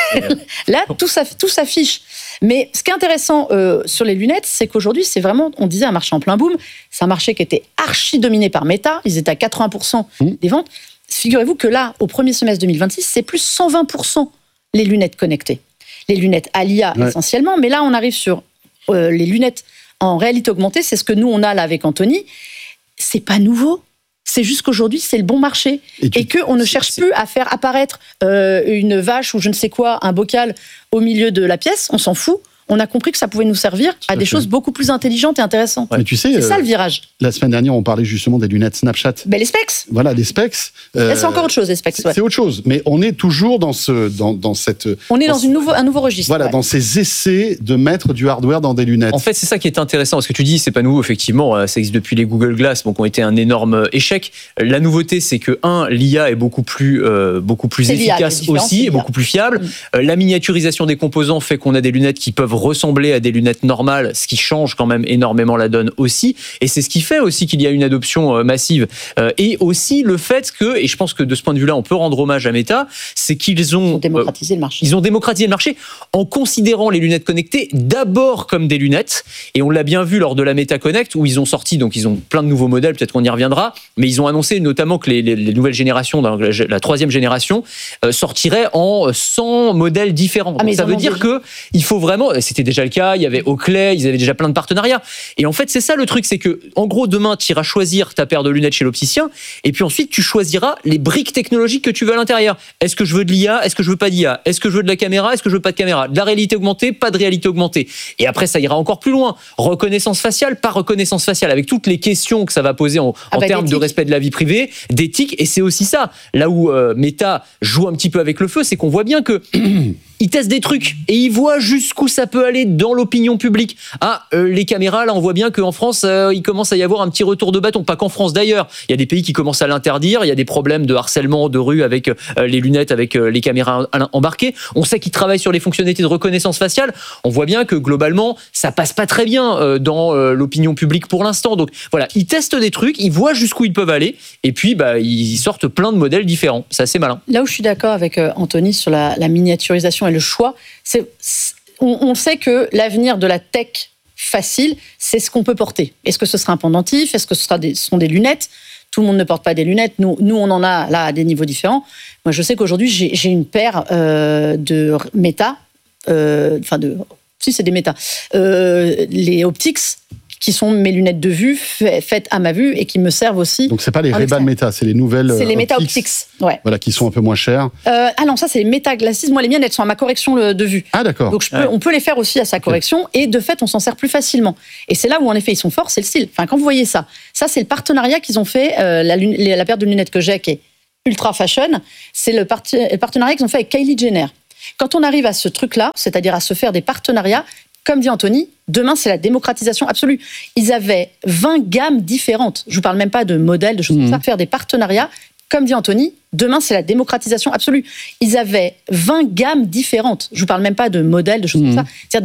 là tout, ça, tout s'affiche. Mais ce qui est intéressant euh, sur les lunettes, c'est qu'aujourd'hui, c'est vraiment, on disait, un marché en plein boom. C'est un marché qui était archi dominé par Meta. Ils étaient à quatre-vingts pour cent mmh. des ventes. Figurez-vous que là, au premier semestre deux mille vingt-six, c'est plus cent vingt pour cent les lunettes connectées. Les lunettes à l'I A ouais. essentiellement. Mais là, on arrive sur euh, les lunettes en réalité augmentée. C'est ce que nous, on a là avec Anthony. C'est pas nouveau. C'est juste qu'aujourd'hui, c'est le bon marché. Et, tu, et qu'on ne cherche c'est, plus à faire apparaître euh, une vache ou je ne sais quoi, un bocal au milieu de la pièce. On s'en fout. On a compris que ça pouvait nous servir à, à des fait. choses beaucoup plus intelligentes et intéressantes. Ouais. Mais tu sais, c'est euh, ça le virage. La semaine dernière, on parlait justement des lunettes Snapchat. Ben, les specs. Voilà, les specs. Euh, c'est encore autre chose, les specs. Ouais. C'est autre chose. Mais on est toujours dans, ce, dans, dans cette... On est dans, dans une nouveau, un nouveau registre. Voilà, ouais. dans ces essais de mettre du hardware dans des lunettes. En fait, c'est ça qui est intéressant. Parce que tu dis, c'est pas nouveau, effectivement. Ça existe depuis les Google Glass, donc, qui ont été un énorme échec. La nouveauté, c'est que, un, l'I A est beaucoup plus, euh, beaucoup plus efficace aussi, et beaucoup plus fiable. Mmh. La miniaturisation des composants fait qu'on a des lunettes qui peuvent ressembler à des lunettes normales, ce qui change quand même énormément la donne aussi, et c'est ce qui fait aussi qu'il y a une adoption massive. Et aussi le fait que, et je pense que de ce point de vue-là, on peut rendre hommage à Meta, c'est qu'ils ont, ils ont démocratisé euh, le marché. Ils ont démocratisé le marché en considérant les lunettes connectées d'abord comme des lunettes, et on l'a bien vu lors de la Meta Connect, où ils ont sorti, donc ils ont plein de nouveaux modèles, peut-être qu'on y reviendra, mais ils ont annoncé notamment que les, les, les nouvelles générations, donc la, la troisième génération, euh, sortiraient en cent modèles différents. Ah, donc ça veut dire que il faut vraiment, c'était déjà le cas, il y avait Oakley, ils avaient déjà plein de partenariats. Et en fait, c'est ça le truc, c'est que, en gros, demain, tu iras choisir ta paire de lunettes chez l'opticien, et puis ensuite, tu choisiras les briques technologiques que tu veux à l'intérieur. Est-ce que je veux de l'I A? Est-ce que je veux pas d'I A? Est-ce que je veux de la caméra? Est-ce que je veux pas de caméra? De la réalité augmentée? Pas de réalité augmentée. Et après, ça ira encore plus loin. Reconnaissance faciale? Pas reconnaissance faciale, avec toutes les questions que ça va poser en, ah en bah, termes d'éthique. De respect de la vie privée, d'éthique, et c'est aussi ça. Là où euh, Meta joue un petit peu avec le feu, c'est qu'on voit bien que ils testent des trucs et ils voient jusqu'où ça peut aller dans l'opinion publique. Ah, euh, les caméras, là, on voit bien qu'en France, euh, il commence à y avoir un petit retour de bâton. Pas qu'en France, d'ailleurs. Il y a des pays qui commencent à l'interdire. Il y a des problèmes de harcèlement de rue avec euh, les lunettes, avec euh, les caméras embarquées. On sait qu'ils travaillent sur les fonctionnalités de reconnaissance faciale. On voit bien que, globalement, ça passe pas très bien euh, dans euh, l'opinion publique pour l'instant. Donc, voilà, ils testent des trucs, ils voient jusqu'où ils peuvent aller, et puis, bah, ils sortent plein de modèles différents. C'est assez malin. Là où je suis d'accord avec euh, Anthony sur la, la miniaturisation et le choix, c'est, c'est on, on sait que l'avenir de la tech facile, c'est ce qu'on peut porter. Est-ce que ce sera un pendentif? Est-ce que ce, sera des, ce sont des lunettes? Tout le monde ne porte pas des lunettes. Nous, nous, on en a là à des niveaux différents. Moi, je sais qu'aujourd'hui, j'ai, j'ai une paire euh, de Meta, euh, enfin de, si c'est des Meta, euh, les Optics, qui sont mes lunettes de vue faites à ma vue et qui me servent aussi. Donc c'est pas les Ray-Ban Meta, c'est les nouvelles. C'est les Meta Optics, Optics, ouais. Voilà, qui sont un peu moins chères. Euh, ah non, ça c'est les Meta Glasses. Moi les miennes, elles sont à ma correction de vue. Ah d'accord. Donc je peux, ouais. on peut les faire aussi à sa correction et de fait on s'en sert plus facilement. Et c'est là où en effet ils sont forts, c'est le style. Enfin quand vous voyez ça, ça c'est le partenariat qu'ils ont fait. Euh, la, la paire de lunettes que j'ai qui est ultra fashion, c'est le, part- le partenariat qu'ils ont fait avec Kylie Jenner. Quand on arrive à ce truc-là, c'est-à-dire à se faire des partenariats. Comme dit Anthony, demain, c'est la démocratisation absolue. Ils avaient vingt gammes différentes. Je ne vous parle même pas de modèles, de choses mmh. comme ça. Faire des partenariats, comme dit Anthony, demain, c'est la démocratisation absolue. Ils avaient vingt gammes différentes. Je ne vous parle même pas de modèles, de choses mmh. comme ça. C'est-à-dire